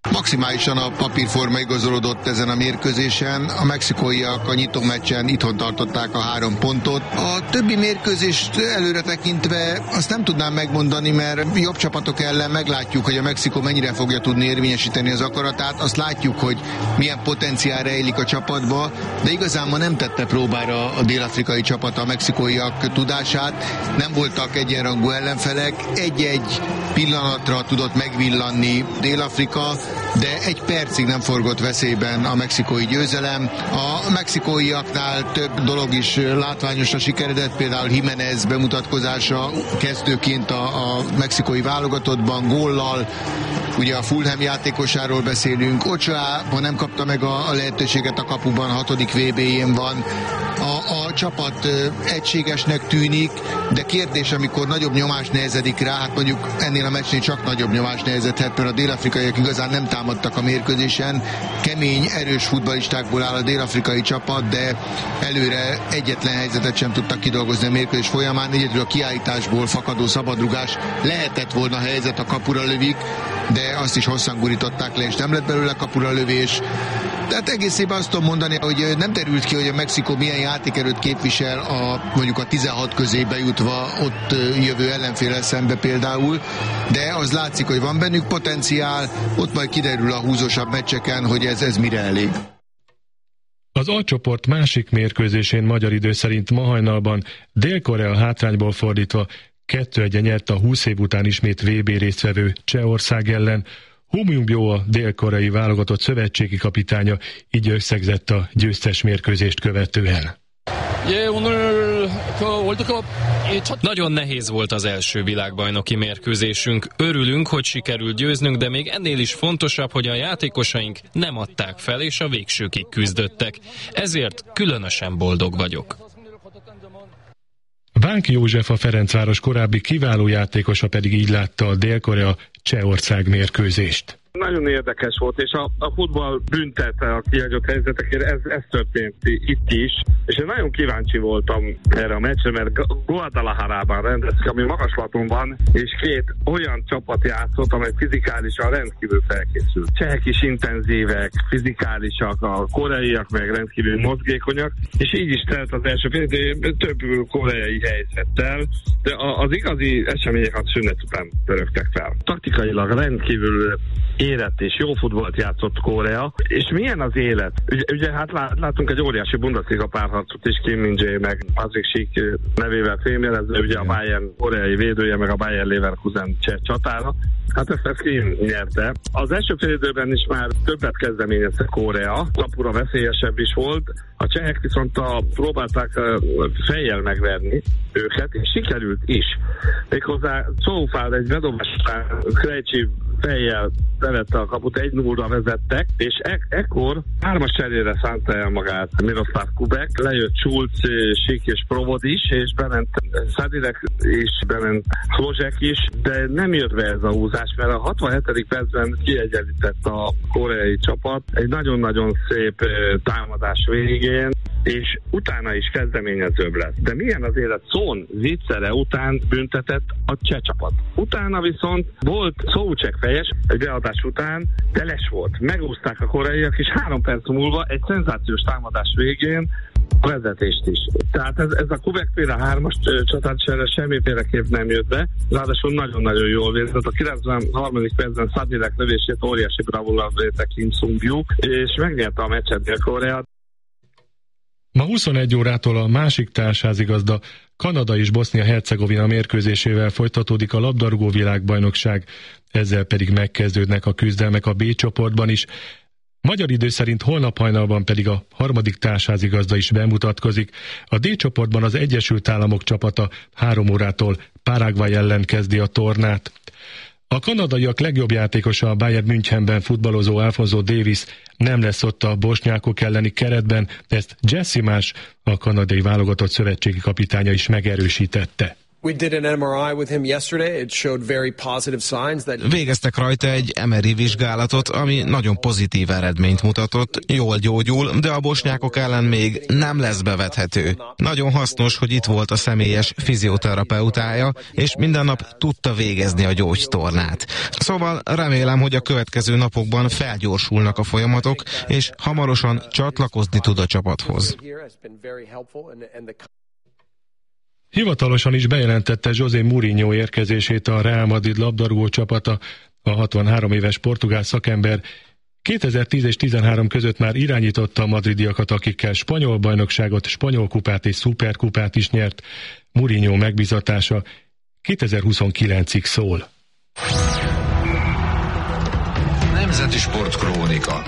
Maximálisan a papírforma igazolódott ezen a mérkőzésen. A mexikóiak a nyitó meccsen itthon tartották a három pontot. A többi mérkőzést előre tekintve azt nem tudnám megmondani, mert jobb csapatok ellen meglátjuk, hogy a Mexikó mennyire fogja tudni érvényesíteni az akaratát. Azt látjuk, hogy milyen potenciál rejlik a csapatba, de igazán ma nem tette próbára a dél-afrikai csapat a mexikóiak tudását. Nem voltak egyenrangú ellenfelek. Egy-egy pillanatra tudott megvillanni Dél-Afrika, de egy percig nem forgott veszélyben a mexikói győzelem. A mexikóiaknál több dolog is látványosra sikeredett, például Jiménez bemutatkozása kezdőként a, a mexikói válogatottban, góllal, ugye a Fulham játékosáról beszélünk. Ochoa, ha nem kapta meg a, a lehetőséget a kapuban, hatodik vé bé-jén van. A, a csapat ö, egységesnek tűnik, de kérdés, amikor nagyobb nyomás nehezedik rá, hát mondjuk ennél a meccsnél csak nagyobb nyomás nehezedhet, mert a dél-afrikaiak igazán nem támadtak a mérkőzésen. Kemény, erős futballistákból áll a dél-afrikai csapat, de előre egyetlen helyzetet sem tudtak kidolgozni a mérkőzés folyamán. Egyedül a kiállításból fakadó szabadrugás lehetett volna helyzet, a kapura lövik, de azt is hosszan gurították le, és nem lett belőle kapura lövés. Tehát egészében azt tudom mondani, hogy nem derült ki, hogy a Mexikó milyen játékerőt képvisel a, mondjuk a tizenhat közé bejutva ott jövő ellenféllel szembe például, de az látszik, hogy van bennük potenciál, ott majd kiderül a húzósabb meccseken, hogy ez, ez mire elég. Az A-csoport másik mérkőzésén magyar idő szerint ma hajnalban Dél-Korea hátrányból fordítva kettő egyen nyert a húsz év után ismét vé bé résztvevő Csehország ellen. Hoo Myung-jo, a dél-koreai válogatott szövetségi kapitánya, így összegzett a győztes mérkőzést követően. Nagyon nehéz volt az első világbajnoki mérkőzésünk. Örülünk, hogy sikerült győznünk, de még ennél is fontosabb, hogy a játékosaink nem adták fel, és a végsőkig küzdöttek. Ezért különösen boldog vagyok. Vánki József, a Ferencváros korábbi kiváló játékosa pedig így látta a Dél-Korea Csehország mérkőzést. Nagyon érdekes volt, és a, a futball büntette a kihagyott helyzetekért, ez, ez történt itt is, és én nagyon kíváncsi voltam erre a meccsre, mert Guadalajarában rendezték, ami magaslaton van, és két olyan csapat játszott, amely fizikálisan rendkívül felkészült. Csehek is intenzívek, fizikálisak, a koreaiak meg rendkívül mozgékonyak, és így is telt az első fél, több koreai helyzettel, de az igazi események a szünet után pörögtek fel. Taktikailag rendkívül érett és jó futballt játszott Korea, és milyen az élet? Ugye, ugye hát látunk egy óriási Bundesliga párharcot is, Kim Min-jae meg Patrick Schick nevével fémjelezve, ugye a Bayern koreai védője, meg a Bayern Leverkusen cseh csatára. Hát ezt, ezt Kim nyerte. Az első fél időben is már többet kezdeményezte Korea, kapura veszélyesebb is volt, a csehek viszont a, próbálták fejjel megverni őket, és sikerült is. Méghozzá Czófál egy bedobás után Krejcsi fejjel bevette a kaput, egy nullra vezettek, és e- ekkor hármas cserére szánta el magát Miroslav Kubek, lejött Schulz, Schick és Provod is, és bement Sadilek is, bement Hlozsek is, de nem jött be ez a húzás, mert a hatvanhetedik percben kiegyenlített a koreai csapat egy nagyon-nagyon szép támadás végén, és utána is kezdeményezőbb lett. De milyen az élet? Szón viccere után büntetett a cseh csapat. Utána viszont volt Szócsek fejes, egy beadás után, de les volt. Megúzták a koreaiak, és három perc múlva egy szenzációs támadás végén a vezetést is. Tehát ez, ez a Kubek-féle hármas csatárcsere semmiféleképp nem jött be, ráadásul nagyon-nagyon jól védett. A kilencvenharmadik percben Sadilek lövését óriási bravúrral védte Kim Sung-juk, és megnyerte a meccset Dél-Korea. Ma huszonegy órától a másik társházigazda, Kanada és Bosznia-Hercegovina mérkőzésével folytatódik a labdarúgó világbajnokság, ezzel pedig megkezdődnek a küzdelmek a B csoportban is. Magyar idő szerint holnap hajnalban pedig a harmadik társházigazda is bemutatkozik. A D csoportban az Egyesült Államok csapata három órától Paraguay ellen kezdi a tornát. A kanadaiak legjobb játékosa, a Bayern Münchenben futballozó Alphonso Davies nem lesz ott a bosnyákok elleni keretben, ezt Jesse Marsch, a kanadai válogatott szövetségi kapitánya is megerősítette. Végeztek rajta egy em er i vizsgálatot, ami nagyon pozitív eredményt mutatott, jól gyógyul, de a bosnyákok ellen még nem lesz bevethető. Nagyon hasznos, hogy itt volt a személyes fizioterapeutája, és minden nap tudta végezni a gyógytornát. Szóval remélem, hogy a következő napokban felgyorsulnak a folyamatok, és hamarosan csatlakozni tud a csapathoz. Hivatalosan is bejelentette José Mourinho érkezését a Real Madrid labdarúgó csapata. A hatvanhárom éves portugál szakember kétezer-tíz és tizenhárom között már irányította a madridiakat, akikkel spanyol bajnokságot, spanyol kupát és szuperkupát is nyert. Mourinho megbízatása kétezer-huszonkilencig szól. Nemzeti Sportkrónika.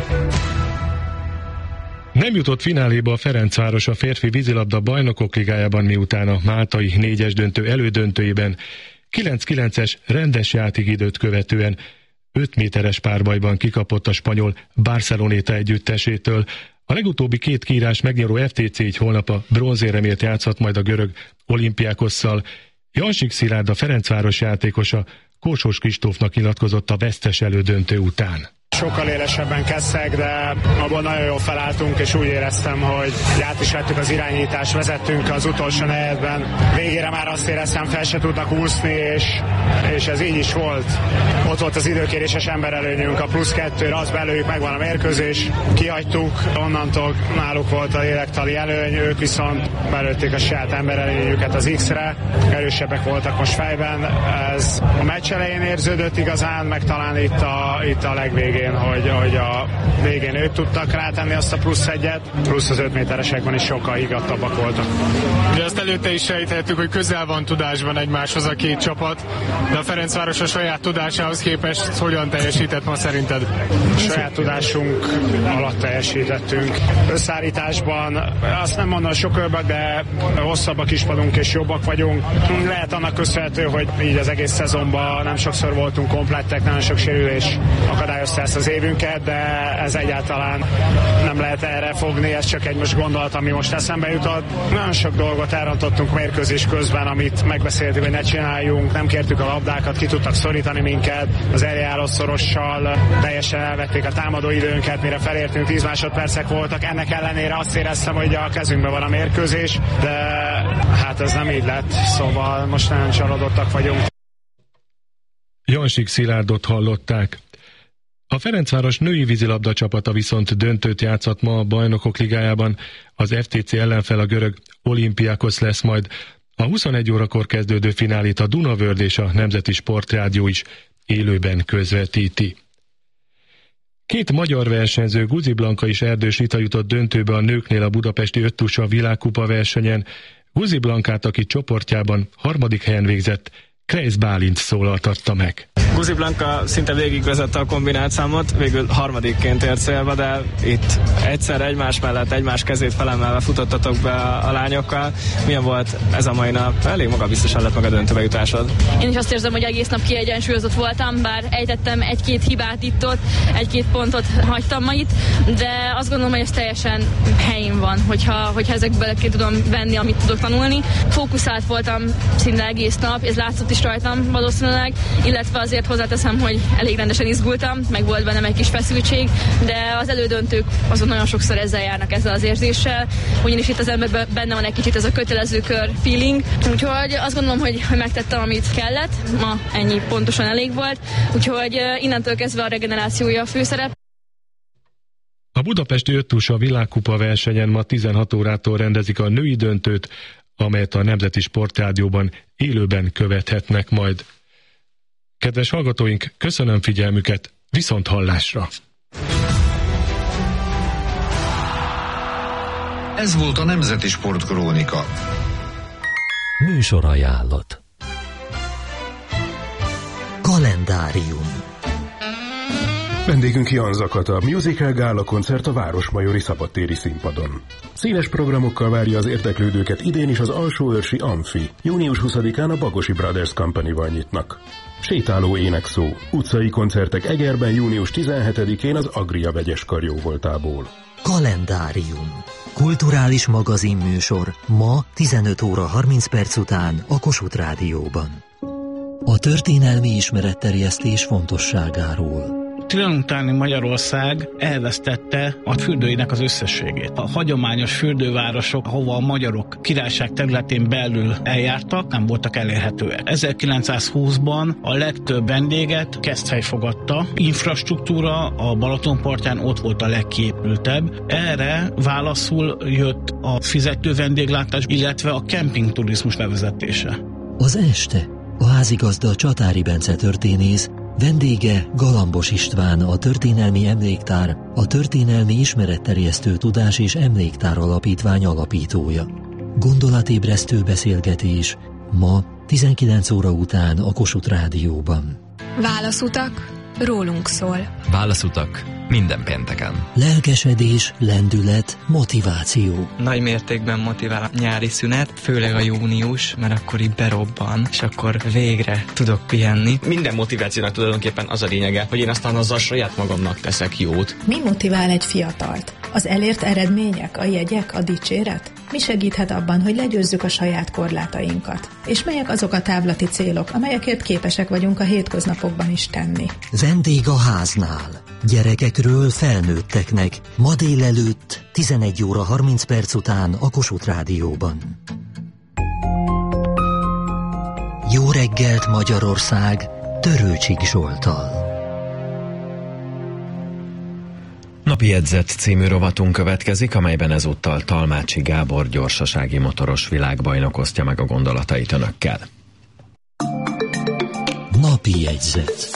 Nem jutott fináléba a Ferencváros a férfi vízilabda bajnokok ligájában, miután a máltai négyes döntő elődöntőjében kilenc kilences rendes játékidőt követően öt méteres párbajban kikapott a spanyol Barceloneta együttesétől. A legutóbbi két kiírás megnyeró ef té cé így holnap a bronzéremért játszhat majd a görög Olympiakosszal. Jansik Szilárd, a Ferencváros játékosa, Kósos Kristófnak nyilatkozott a vesztes elődöntő után. Sokkal élesebben kezdtek, de abban nagyon jól felálltunk, és úgy éreztem, hogy át is vettük az irányítást, vezettünk az utolsó negyedben. Végére már azt éreztem, fel se tudnak úszni, és, és ez így is volt. Ott volt az időkéréses emberelőnyünk, a plusz kettőre, az belőjük, megvan a mérkőzés, kihagytuk, onnantól náluk volt a lélektali előny, ők viszont belőtték a saját emberelőnyüket az X-re, erősebbek voltak most fejben. Ez a meccs elején érződött igazán, meg talán itt a, itt a legvégén, hogy, hogy a végén ők tudtak rátenni azt a plusz egyet, plusz az öt méteresekben is sokkal higgadtabbak voltak. Ugye azt előtte is sejtettük, hogy közel van tudásban egymáshoz a két csapat, de a Ferencváros a saját tudásához képest hogyan teljesített ma szerinted? A saját tudásunk alatt teljesítettünk. Összeállításban azt nem mondom soköbbek, de hosszabbak is vagyunk és jobbak vagyunk. Lehet annak köszönhető, hogy így az egész szezonban nem sokszor voltunk komplettek, nagyon sok sérülés akadályozta ezt az évünket, de ez egyáltalán nem lehet erre fogni, ez csak egy most gondolat, ami most eszembe jutott. Nagyon sok dolgot elrontottunk mérkőzés közben, amit megbeszéltük, hogy ne csináljunk, nem kértük a labdákat, ki tudtak szorítani minket, az eljáró szorossal teljesen elvették a támadó időnket, mire felértünk, tíz másodpercek voltak, ennek ellenére azt éreztem, hogy a kezünkben van a mérkőzés, de hát ez nem így lett, szóval most nagyon csalódottak vagyunk. Jansik Szilárdot hallották. A Ferencváros női vízilabda csapata viszont döntőt játszott ma a Bajnokok Ligájában. Az ef té cé ellenfel a görög Olympiakos lesz majd. A huszonegy órakor kezdődő finálét a Dunavörd és a Nemzeti Sportrádió is élőben közvetíti. Két magyar versenyző, Guzi Blanka és Erdős Rita jutott döntőbe a nőknél a budapesti öttusa világkupa versenyen. Guzi Blankát, aki csoportjában harmadik helyen végzett, Kreisz Bálint szólaltatta meg. Guzi Blanka szinte végigvezette a kombinált számot, végül harmadikként ért célba, de itt egyszer egymás mellett, egymás kezét felemelve futottatok be a, a lányokkal. Milyen volt ez a mai nap? Elég magabiztosan lett meg a döntőbe jutásod. Én is azt érzem, hogy egész nap kiegyensúlyozott voltam, bár ejtettem egy-két hibát itt-ott, egy-két pontot hagytam ma itt, de azt gondolom, hogy ez teljesen helyén van, hogyha, hogyha ezekből ki tudom venni, amit tudok tanulni. Fókuszált voltam szinte egész nap, ez látszott is rajtam valószínűleg, illetve azért hozzáteszem, hogy elég rendesen izgultam, meg volt bennem egy kis feszültség, de az elődöntők azon nagyon sokszor ezzel járnak, ezzel az érzéssel, ugyanis itt az emberben benne van egy kicsit ez a kötelező kör feeling, úgyhogy azt gondolom, hogy, hogy megtettem, amit kellett, ma ennyi pontosan elég volt, úgyhogy innentől kezdve a regenerációja a főszerep. A budapesti öttusa világkupa versenyen ma tizenhat órától rendezik a női döntőt, amelyet a Nemzeti Sportrádióban élőben követhetnek majd. Kedves hallgatóink, köszönöm figyelmüket, viszont hallásra! Ez volt a Nemzeti Sportkrónika. Műsor ajánlott. Kalendárium. Vendégünk Jan Zakat, a Musical Gála koncert a Városmajori Szabadtéri színpadon. Színes programokkal várja az érdeklődőket idén is az Alsóörsi Amfi. június huszadikán a Bagosi Brothers Company-val nyitnak. Sétáló énekszó, utcai koncertek Egerben június tizenhetedikén az Agria vegyes karjóvoltából. Kalendárium. Kulturális magazinműsor ma tizenöt óra harminc perc után a Kossuth Rádióban. A történelmi ismeretterjesztés fontosságáról. Trianon utáni Magyarország elvesztette a fürdőinek az összességét. A hagyományos fürdővárosok, ahova a magyarok királyság területén belül eljártak, nem voltak elérhetőek. ezerkilencszázhúszban a legtöbb vendéget Keszthely fogadta. Infrastruktúra a Balaton partján ott volt a legkiépültebb. Erre válaszul jött a fizető vendéglátás, illetve a kempingturizmus bevezetése. Az este a házigazda Csatári Bence történész, vendége Galambos István, a Történelmi Emléktár, a Történelmi Ismeretterjesztő Tudás és Emléktár Alapítvány alapítója. Gondolatébresztő beszélgetés ma tizenkilenc óra után a Kossuth Rádióban. Válaszutak, rólunk szól. Válaszutak minden pénteken. Lelkesedés, lendület, motiváció. Nagy mértékben motivál a nyári szünet, főleg a június, mert akkor így berobban, és akkor végre tudok pihenni. Minden motivációnak tulajdonképpen az a lényege, hogy én aztán azzal saját magamnak teszek jót. Mi motivál egy fiatalt? Az elért eredmények, a jegyek, a dicséret? Mi segíthet abban, hogy legyőzzük a saját korlátainkat? És melyek azok a távlati célok, amelyekért képesek vagyunk a hétköznapokban is tenni? Vendég a háznál. Gyerekekről felnőtteknek. Ma délelőtt tizenegy óra harminc perc után a Kossuth Rádióban. Jó reggelt Magyarország, Törőcsik Zsolttal. Napi jegyzet című rovatunk következik, amelyben ezúttal Talmácsi Gábor gyorsasági motoros világbajnok osztja meg a gondolatait önökkel. Napi jegyzet.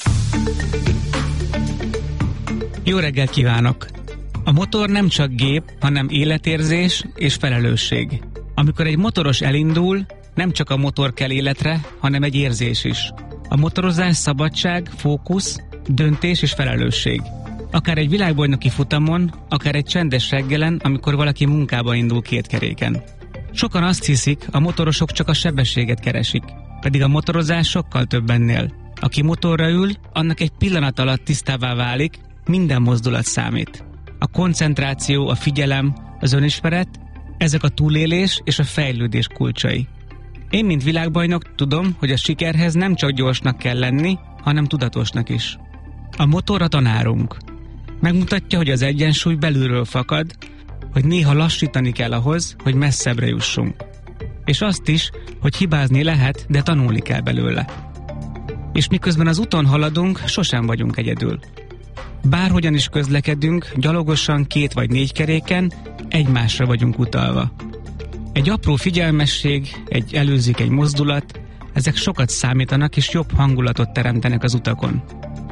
Jó reggelt kívánok! A motor nem csak gép, hanem életérzés és felelősség. Amikor egy motoros elindul, nem csak a motor kell életre, hanem egy érzés is. A motorozás szabadság, fókusz, döntés és felelősség. Akár egy világbajnoki futamon, akár egy csendes reggelen, amikor valaki munkába indul két keréken. Sokan azt hiszik, a motorosok csak a sebességet keresik, pedig a motorozás sokkal több ennél. Aki motorra ül, annak egy pillanat alatt tisztává válik, minden mozdulat számít. A koncentráció, a figyelem, az önismeret, ezek a túlélés és a fejlődés kulcsai. Én, mint világbajnok tudom, hogy a sikerhez nem csak gyorsnak kell lenni, hanem tudatosnak is. A motor a tanárunk. Megmutatja, hogy az egyensúly belülről fakad, hogy néha lassítani kell ahhoz, hogy messzebbre jussunk. És azt is, hogy hibázni lehet, de tanulni kell belőle. És miközben az úton haladunk, sosem vagyunk egyedül. Bárhogyan is közlekedünk, gyalogosan két vagy négy keréken, egymásra vagyunk utalva. Egy apró figyelmesség, egy előzékeny mozdulat, ezek sokat számítanak és jobb hangulatot teremtenek az utakon.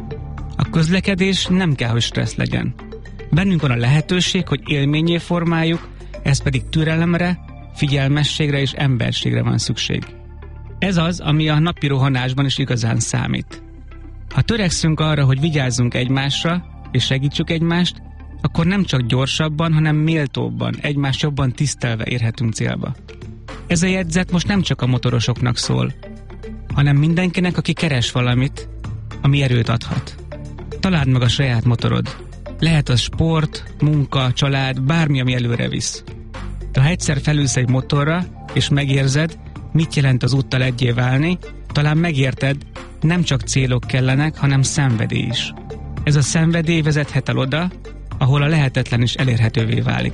A közlekedés nem kell, hogy stressz legyen. Bennünk van a lehetőség, hogy élményé formáljuk, ez pedig türelemre, figyelmességre és emberségre van szükség. Ez az, ami a napi rohanásban is igazán számít. Ha törekszünk arra, hogy vigyázzunk egymásra, és segítsük egymást, akkor nem csak gyorsabban, hanem méltóbban, egymást jobban tisztelve érhetünk célba. Ez a jegyzet most nem csak a motorosoknak szól, hanem mindenkinek, aki keres valamit, ami erőt adhat. Találd meg a saját motorod. Lehet az sport, munka, család, bármi, ami előre visz. De ha egyszer felülsz egy motorra, és megérzed, mit jelent az úttal egyé válni, talán megérted, nem csak célok kellenek, hanem szenvedély is. Ez a szenvedély vezethet el oda, ahol a lehetetlen is elérhetővé válik.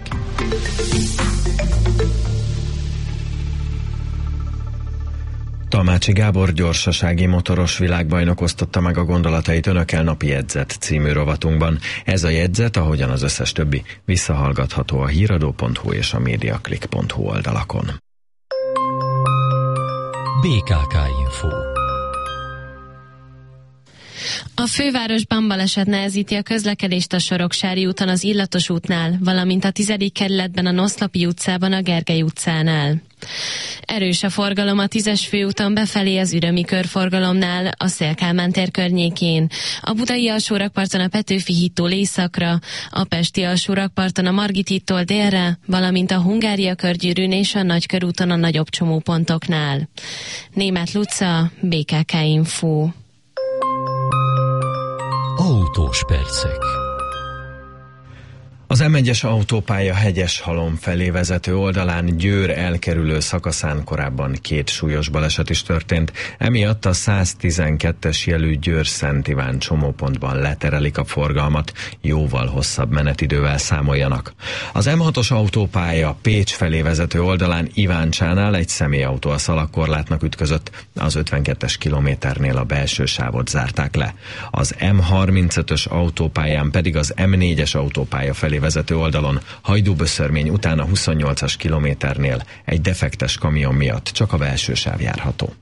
Talmácsi Gábor gyorsasági motoros világbajnok osztotta meg a gondolatait önökkel napi jegyzet című rovatunkban. Ez a jegyzet, ahogyan az összes többi, visszahallgatható a híradó pont hu és a mediaclick pont hu oldalakon. bé ká ká Info. A fővárosban baleset nehezíti a közlekedést a Soroksári úton az Illatos útnál, valamint a tizedik kerületben a Noszlopi utcában a Gergely utcánál. Erős a forgalom a tízes főúton befelé az Ürömi körforgalomnál, a Széll-Kálmán tér környékén, a Budai alsórakparton a Petőfi hídtól északra, a Pesti alsórakparton a Margit hídtól délre, valamint a Hungária körgyűrűn és a Nagykörúton a nagyobb csomópontoknál. Németh Luca, bé ká ká Info. Autós percek. Az em egyes autópálya Hegyeshalom felé vezető oldalán Győr elkerülő szakaszán korábban két súlyos baleset is történt, emiatt a száztizenkettes jelű Győr-Szent Iván csomópontban leterelik a forgalmat, jóval hosszabb menetidővel számoljanak. Az em hatos autópálya Pécs felé vezető oldalán Iváncsánál egy személyautó a szalagkorlátnak ütközött, az ötvenkettes kilométernél a belső sávot zárták le. Az em harmincötös autópályán pedig az em négyes autópálya felé vezető oldalon Hajdúböszörmény után a huszonnyolcas kilométernél egy defektes kamion miatt csak a belső sáv járható.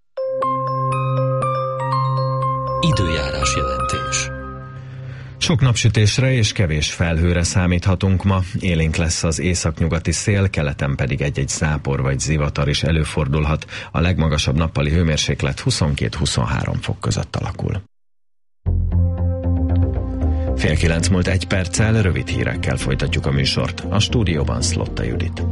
Időjárás jelentés. Sok napsütésre és kevés felhőre számíthatunk ma, élénk lesz az északnyugati szél, keleten pedig egy-egy zápor vagy zivatar is előfordulhat, a legmagasabb nappali hőmérséklet huszonkét-huszonhárom fok között alakul. Fél kilenc múlt egy perccel, rövid hírekkel folytatjuk a műsort. A stúdióban Szlotta Judit.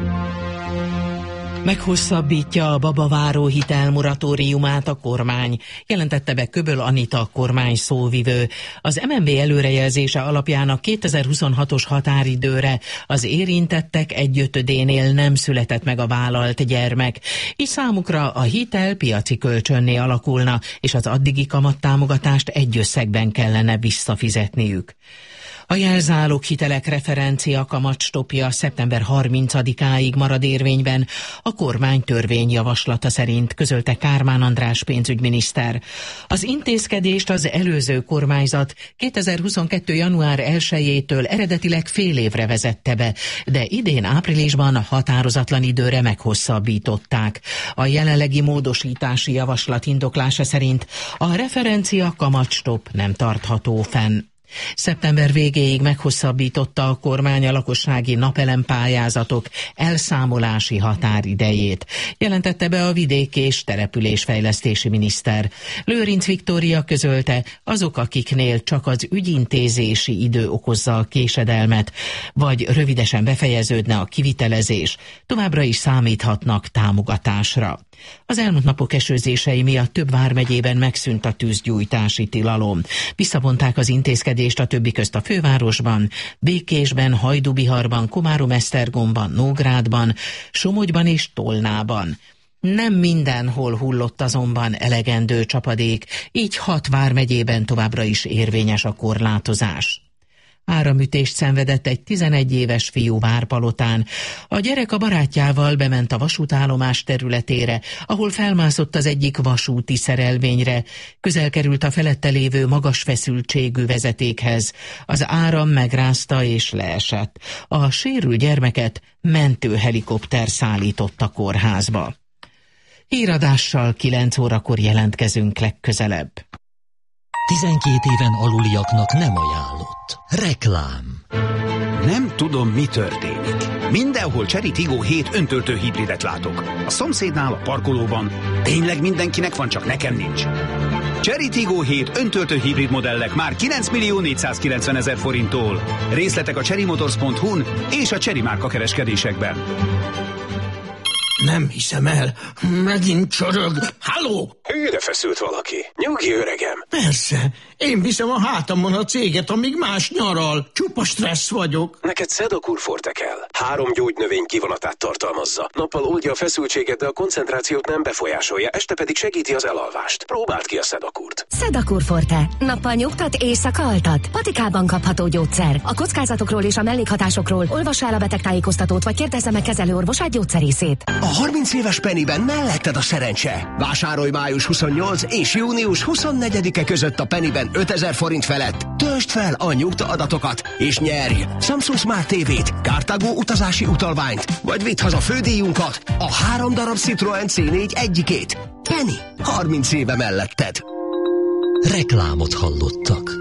Meghosszabbítja a babaváró hitelmoratóriumát a kormány, jelentette be Köböl Anita kormány szóvivő. Az em en bé előrejelzése alapján a kétezer-huszonhatos határidőre az érintettek egyötödénél nem született meg a vállalt gyermek, így számukra a hitel piaci kölcsönné alakulna, és az addigi kamattámogatást egy összegben kellene visszafizetniük. A jelzálog hitelek referencia kamatstopja szeptember harmincadikáig marad érvényben, a kormány törvényjavaslata szerint, közölte Kármán András pénzügyminiszter. Az intézkedést az előző kormányzat kétezer-huszonkettő január elsejétől eredetileg fél évre vezette be, de idén áprilisban határozatlan időre meghosszabbították. A jelenlegi módosítási javaslat indoklása szerint a referencia kamatstop nem tartható fenn. Szeptember végéig meghosszabbította a kormány a lakossági napelempályázatok elszámolási határidejét, jelentette be a vidék- és településfejlesztési miniszter. Lőrinc Viktória közölte, azok, akiknél csak az ügyintézési idő okozza a késedelmet, vagy rövidesen befejeződne a kivitelezés, továbbra is számíthatnak támogatásra. Az elmúlt napok esőzései miatt több vármegyében megszűnt a tűzgyújtási tilalom. Visszavonták az intézkedést a többi közt a fővárosban, Békésben, Hajdúbiharban, Komárom-Esztergomban, Nógrádban, Somogyban és Tolnában. Nem mindenhol hullott azonban elegendő csapadék, így hat vármegyében továbbra is érvényes a korlátozás. Áramütést szenvedett egy tizenegy éves fiú Várpalotán. A gyerek a barátjával bement a vasútállomás területére, ahol felmászott az egyik vasúti szerelvényre. Közel került a felette lévő magas feszültségű vezetékhez. Az áram megrázta és leesett. A sérült gyermeket mentőhelikopter szállított a kórházba. Híradással kilenc órakor jelentkezünk legközelebb. tizenkét éven aluliaknak nem ajánlott. Reklám. Nem tudom, mi történik. Mindenhol Chery Tiggo hét öntöltő hibridet látok. A szomszédnál, a parkolóban. Tényleg mindenkinek van, csak nekem nincs. Chery Tiggo hét öntöltő hibrid modellek már kilenc millió négyszázkilencven ezer forinttól. Részletek a chery motors pont hu-n és a Chery márka kereskedésekben. Nem hiszem el. Megint csörög. Halló! Hűre feszült valaki. Nyugi, öregem. Persze. Én viszem a hátamon a céget, amíg más nyaral. Csupa stressz vagyok. Neked Sedakur Forte kell. Három gyógynövény kivonatát tartalmazza. Nappal oldja a feszültséget, de a koncentrációt nem befolyásolja, este pedig segíti az elalvást. Próbáld ki a Sedakurt. Sedakur Forte. Nappal nyugtat, éjszaka altat. Patikában kapható gyógyszer. A kockázatokról és a mellékhatásokról olvassa el a betegtájékoztatót, vagy kérdezze meg kezelőorvosát, gyógyszerészét. A harminc éves Pennyben melletted a szerencse. Vásárolj május huszonnyolcadika és június huszonnegyedike között a Pennyben ötezer forint felett. Töltsd fel a nyugta adatokat, és nyerj Samsung Smart té vét, Cartago utazási utalványt, vagy vidd haza fődíjunkat, a három darab Citroen cé négy egyikét. Penny, harminc éve melletted. Reklámot hallottak.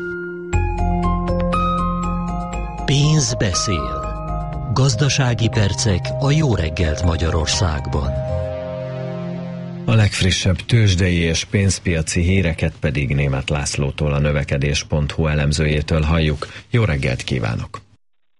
Pénz beszél. Gazdasági percek a Jó reggelt Magyarországban. A legfrissebb tőzsdei és pénzpiaci híreket pedig Németh Lászlótól, a növekedés pont hu elemzőjétől halljuk. Jó reggelt kívánok!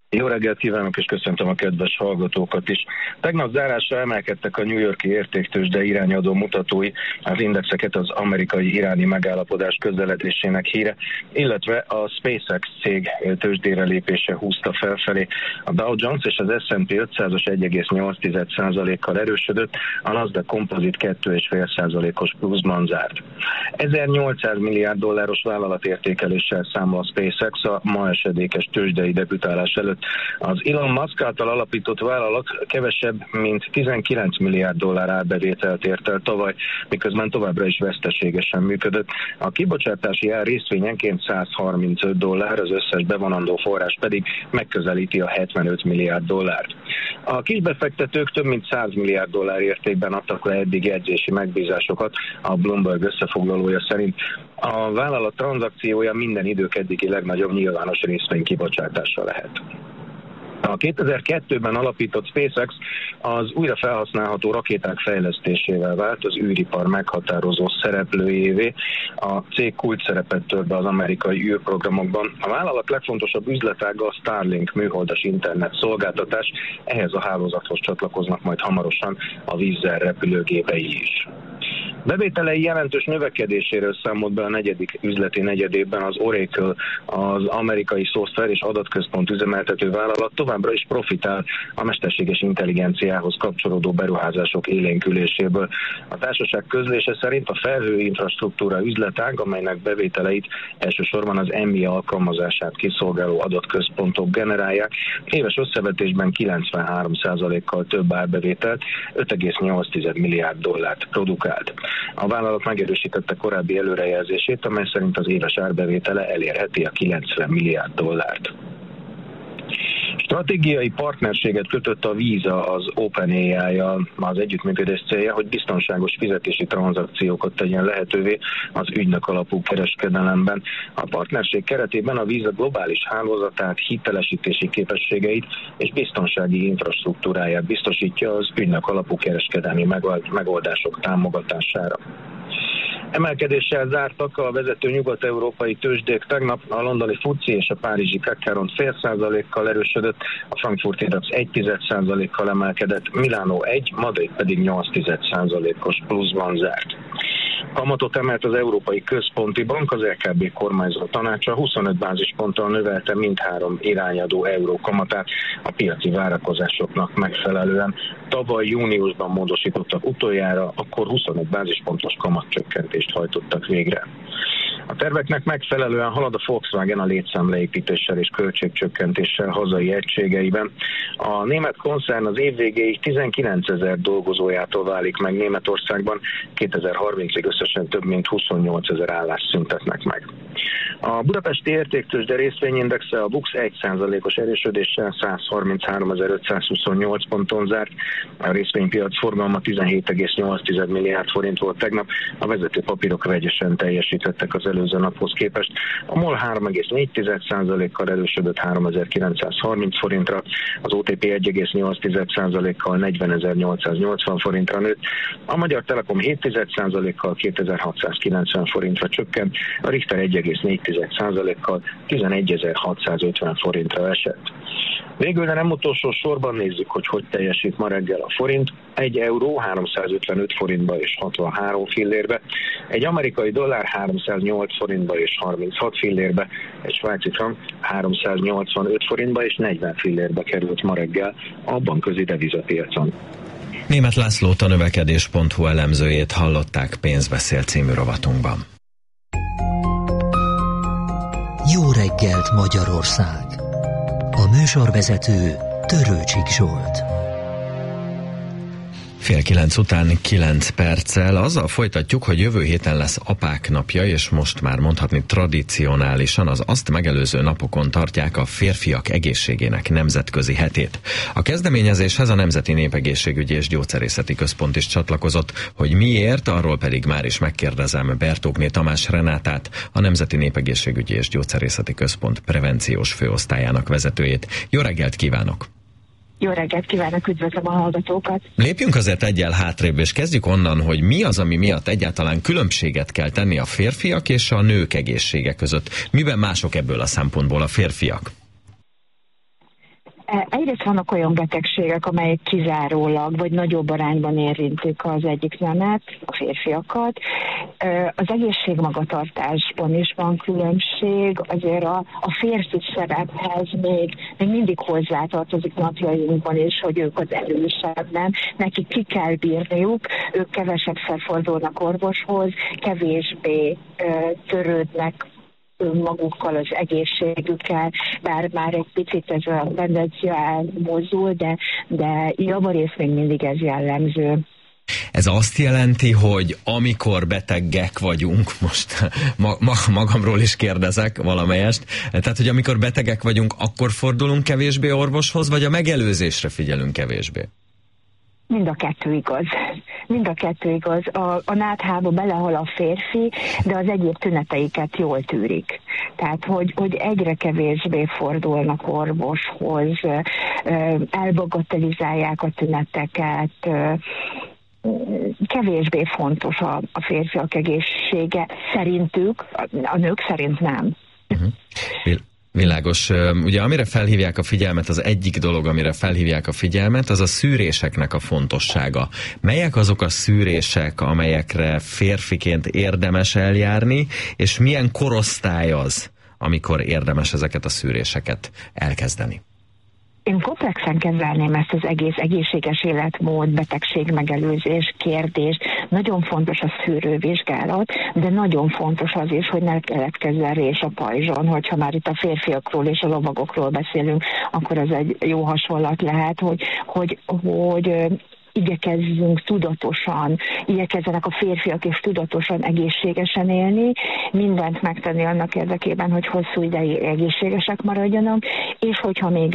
Jó reggelt kívánok, és köszöntöm a kedves hallgatókat is. Tegnap zárásra emelkedtek a New York-i értéktőzsde irányadó mutatói, az indexeket az amerikai-iráni megállapodás közeledésének híre, illetve a SpaceX cég tőzsdére lépése húzta felfelé. A Dow Jones és az es and pé ötszázas egy egész nyolc százalékkal erősödött, a Nasdaq Composite két egész öt százalékos pluszban zárt. ezernyolcszáz milliárd dolláros vállalatértékeléssel számol a SpaceX a ma esedékes tőzsdei debütálás előtt. Az Elon Musk által alapított vállalat kevesebb, mint tizenkilenc milliárd dollár árbevételt ért el tavaly, miközben továbbra is veszteségesen működött. A kibocsátási ár részvényenként száz harmincöt dollár, az összes bevonandó forrás pedig megközelíti a hetvenöt milliárd dollárt. A kisbefektetők több mint száz milliárd dollár értékben adtak le eddig jegyzési megbízásokat, a Bloomberg összefoglalója szerint. A vállalat tranzakciója minden idők eddigi legnagyobb nyilvános részvény kibocsátása lehet. A kétezer-kettőben alapított SpaceX az újra felhasználható rakéták fejlesztésével vált az űripar meghatározó szereplőjévé. A cég kulcs szerepet tölt be az amerikai űrprogramokban. A vállalat legfontosabb üzletága a Starlink műholdas internet szolgáltatás, ehhez a hálózathoz csatlakoznak majd hamarosan a vízzel repülőgépei is. Bevételei jelentős növekedéséről számolt be a negyedik üzleti negyedében az Oracle, az amerikai szoftver és adatközpont üzemeltető vállalat továbbra is profitál a mesterséges intelligenciához kapcsolódó beruházások élénküléséből. A társaság közlése szerint a felhőinfrastruktúra üzletág, amelynek bevételeit elsősorban az em i alkalmazását kiszolgáló adatközpontok generálják, éves összevetésben kilencvenhárom százalékkal több árbevételt, öt egész nyolc milliárd dollárt produkált. A vállalat megerősítette korábbi előrejelzését, amely szerint az éves árbevétele elérheti a kilencven milliárd dollárt. Stratégiai partnerséget kötött a Visa az OpenAI-jal. Az együttműködés célja, hogy biztonságos fizetési tranzakciókat tegyen lehetővé az ügynök alapú kereskedelemben. A partnerség keretében a Visa globális hálózatát, hitelesítési képességeit és biztonsági infrastruktúráját biztosítja az ügynök alapú kereskedelmi megoldások támogatására. Emelkedéssel zártak a vezető nyugat-európai tőzsdék tegnap, a londoni fuci és a párizsi Kekkeron fél százalékkal erősödött, a frankfurti DAX egy tized százalékkal emelkedett, Milánó egy, Madrid pedig nyolc tized százalékos pluszban zárt. Kamatot emelt az Európai Központi Bank, az é ká bé kormányzó tanácsa huszonöt bázisponttal növelte mindhárom irányadó euró kamatát a piaci várakozásoknak megfelelően. Tavaly júniusban módosítottak utoljára, akkor huszonöt bázispontos kamatcsökkentést hajtottak végre. A terveknek megfelelően halad a Volkswagen a létszámleépítéssel és költségcsökkentéssel hazai egységeiben. A német koncern az év végéig tizenkilencezer dolgozójától válik meg Németországban, kétezer-harmincig összesen több mint huszonnyolcezer állást szüntetnek meg. A budapesti értéktőzsde részvényindexe a BUX egy százalékos erősödéssel száz harmincháromezer-ötszázhuszonnyolc ponton zárt. A részvénypiac forgalma tizenhét egész nyolc milliárd forint volt tegnap, a vezető papírok vegyesen teljesítettek az előző naphoz képest. A MOL három egész négy százalékkal erősödött háromezer-kilencszázharminc forintra, az o té pé egy egész nyolc százalékkal negyvenezer-nyolcszáznyolcvan forintra nőtt, a Magyar Telekom hét százalékkal kétezer-hatszázkilencven forintra csökkent, a Richter egy egész négy százalékkal tizenegyezer-hatszázötven forintra esett. Végül, de nem utolsó sorban nézzük, hogy hogy teljesít ma reggel a forint. Egy euró háromszázötvenöt forintba és hatvanhárom fillérbe, egy amerikai dollár háromszáznyolc forintba és harminchat fillérbe, egy svájci frank háromszáznyolcvanöt forintba és negyven fillérbe került ma reggel a bankközi devizapiacon. Németh Lászlót, a növekedés pont hu elemzőjét hallották Pénzbeszél című rovatunkban. Jó reggelt, Magyarország! A műsorvezető Törőcsik Zsolt. Fél kilenc után kilenc perccel azzal folytatjuk, hogy jövő héten lesz Apák napja, és most már mondhatni tradicionálisan az azt megelőző napokon tartják a férfiak egészségének nemzetközi hetét. A kezdeményezéshez a Nemzeti Népegészségügyi és Gyógyszerészeti Központ is csatlakozott, hogy miért, arról pedig már is megkérdezem Bertókné Tamás Renátát, a Nemzeti Népegészségügyi és Gyógyszerészeti Központ prevenciós főosztályának vezetőjét. Jó reggelt kívánok! Jó reggelt kívánok, üdvözlöm a hallgatókat! Lépjünk azért egyel hátrébb, és kezdjük onnan, hogy mi az, ami miatt egyáltalán különbséget kell tenni a férfiak és a nők egészsége között. Miben mások ebből a szempontból a férfiak? Egyrészt vannak olyan betegségek, amelyek kizárólag, vagy nagyobb arányban érintik az egyik nemet, a férfiakat. Az egészségmagatartásban is van különbség, azért a, a férfi szerephez még, még mindig hozzátartozik napjainkban is, hogy ők az erősebben, nekik ki kell bírniuk, ők kevesebbszer fordulnak orvoshoz, kevésbé ö, törődnek önmagukkal, az egészségükkel, bár már egy picit ez a tendencia elmozdul, de, de javarészt még mindig ez jellemző. Ez azt jelenti, hogy amikor betegek vagyunk, most ma, ma, magamról is kérdezek valamelyest, tehát, hogy amikor betegek vagyunk, akkor fordulunk kevésbé orvoshoz, vagy a megelőzésre figyelünk kevésbé? Mind a kettő igaz. Mind a kettő igaz. A, a náthába belehal a férfi, de az egyéb tüneteiket jól tűrik. Tehát, hogy, hogy egyre kevésbé fordulnak orvoshoz, elbagatelizálják a tüneteket, kevésbé fontos a, a férfiak egészsége. Szerintük, a nők szerint nem. Uh-huh. Világos. Ugye amire felhívják a figyelmet, az egyik dolog, amire felhívják a figyelmet, az a szűréseknek a fontossága. Melyek azok a szűrések, amelyekre férfiként érdemes eljárni, és milyen korosztály az, amikor érdemes ezeket a szűréseket elkezdeni? Én komplexen kezelném ezt az egész egészséges életmód, betegségmegelőzés kérdés. Nagyon fontos a szűrővizsgálat, de nagyon fontos az is, hogy ne keletkezzen rés a pajzson. Hogyha már itt a férfiakról és a lovagokról beszélünk, akkor ez egy jó hasonlat lehet, hogy, hogy, hogy igyekezzünk tudatosan, igyekezzenek a férfiak is tudatosan egészségesen élni, mindent megtenni annak érdekében, hogy hosszú ideig egészségesek maradjanak, és hogyha még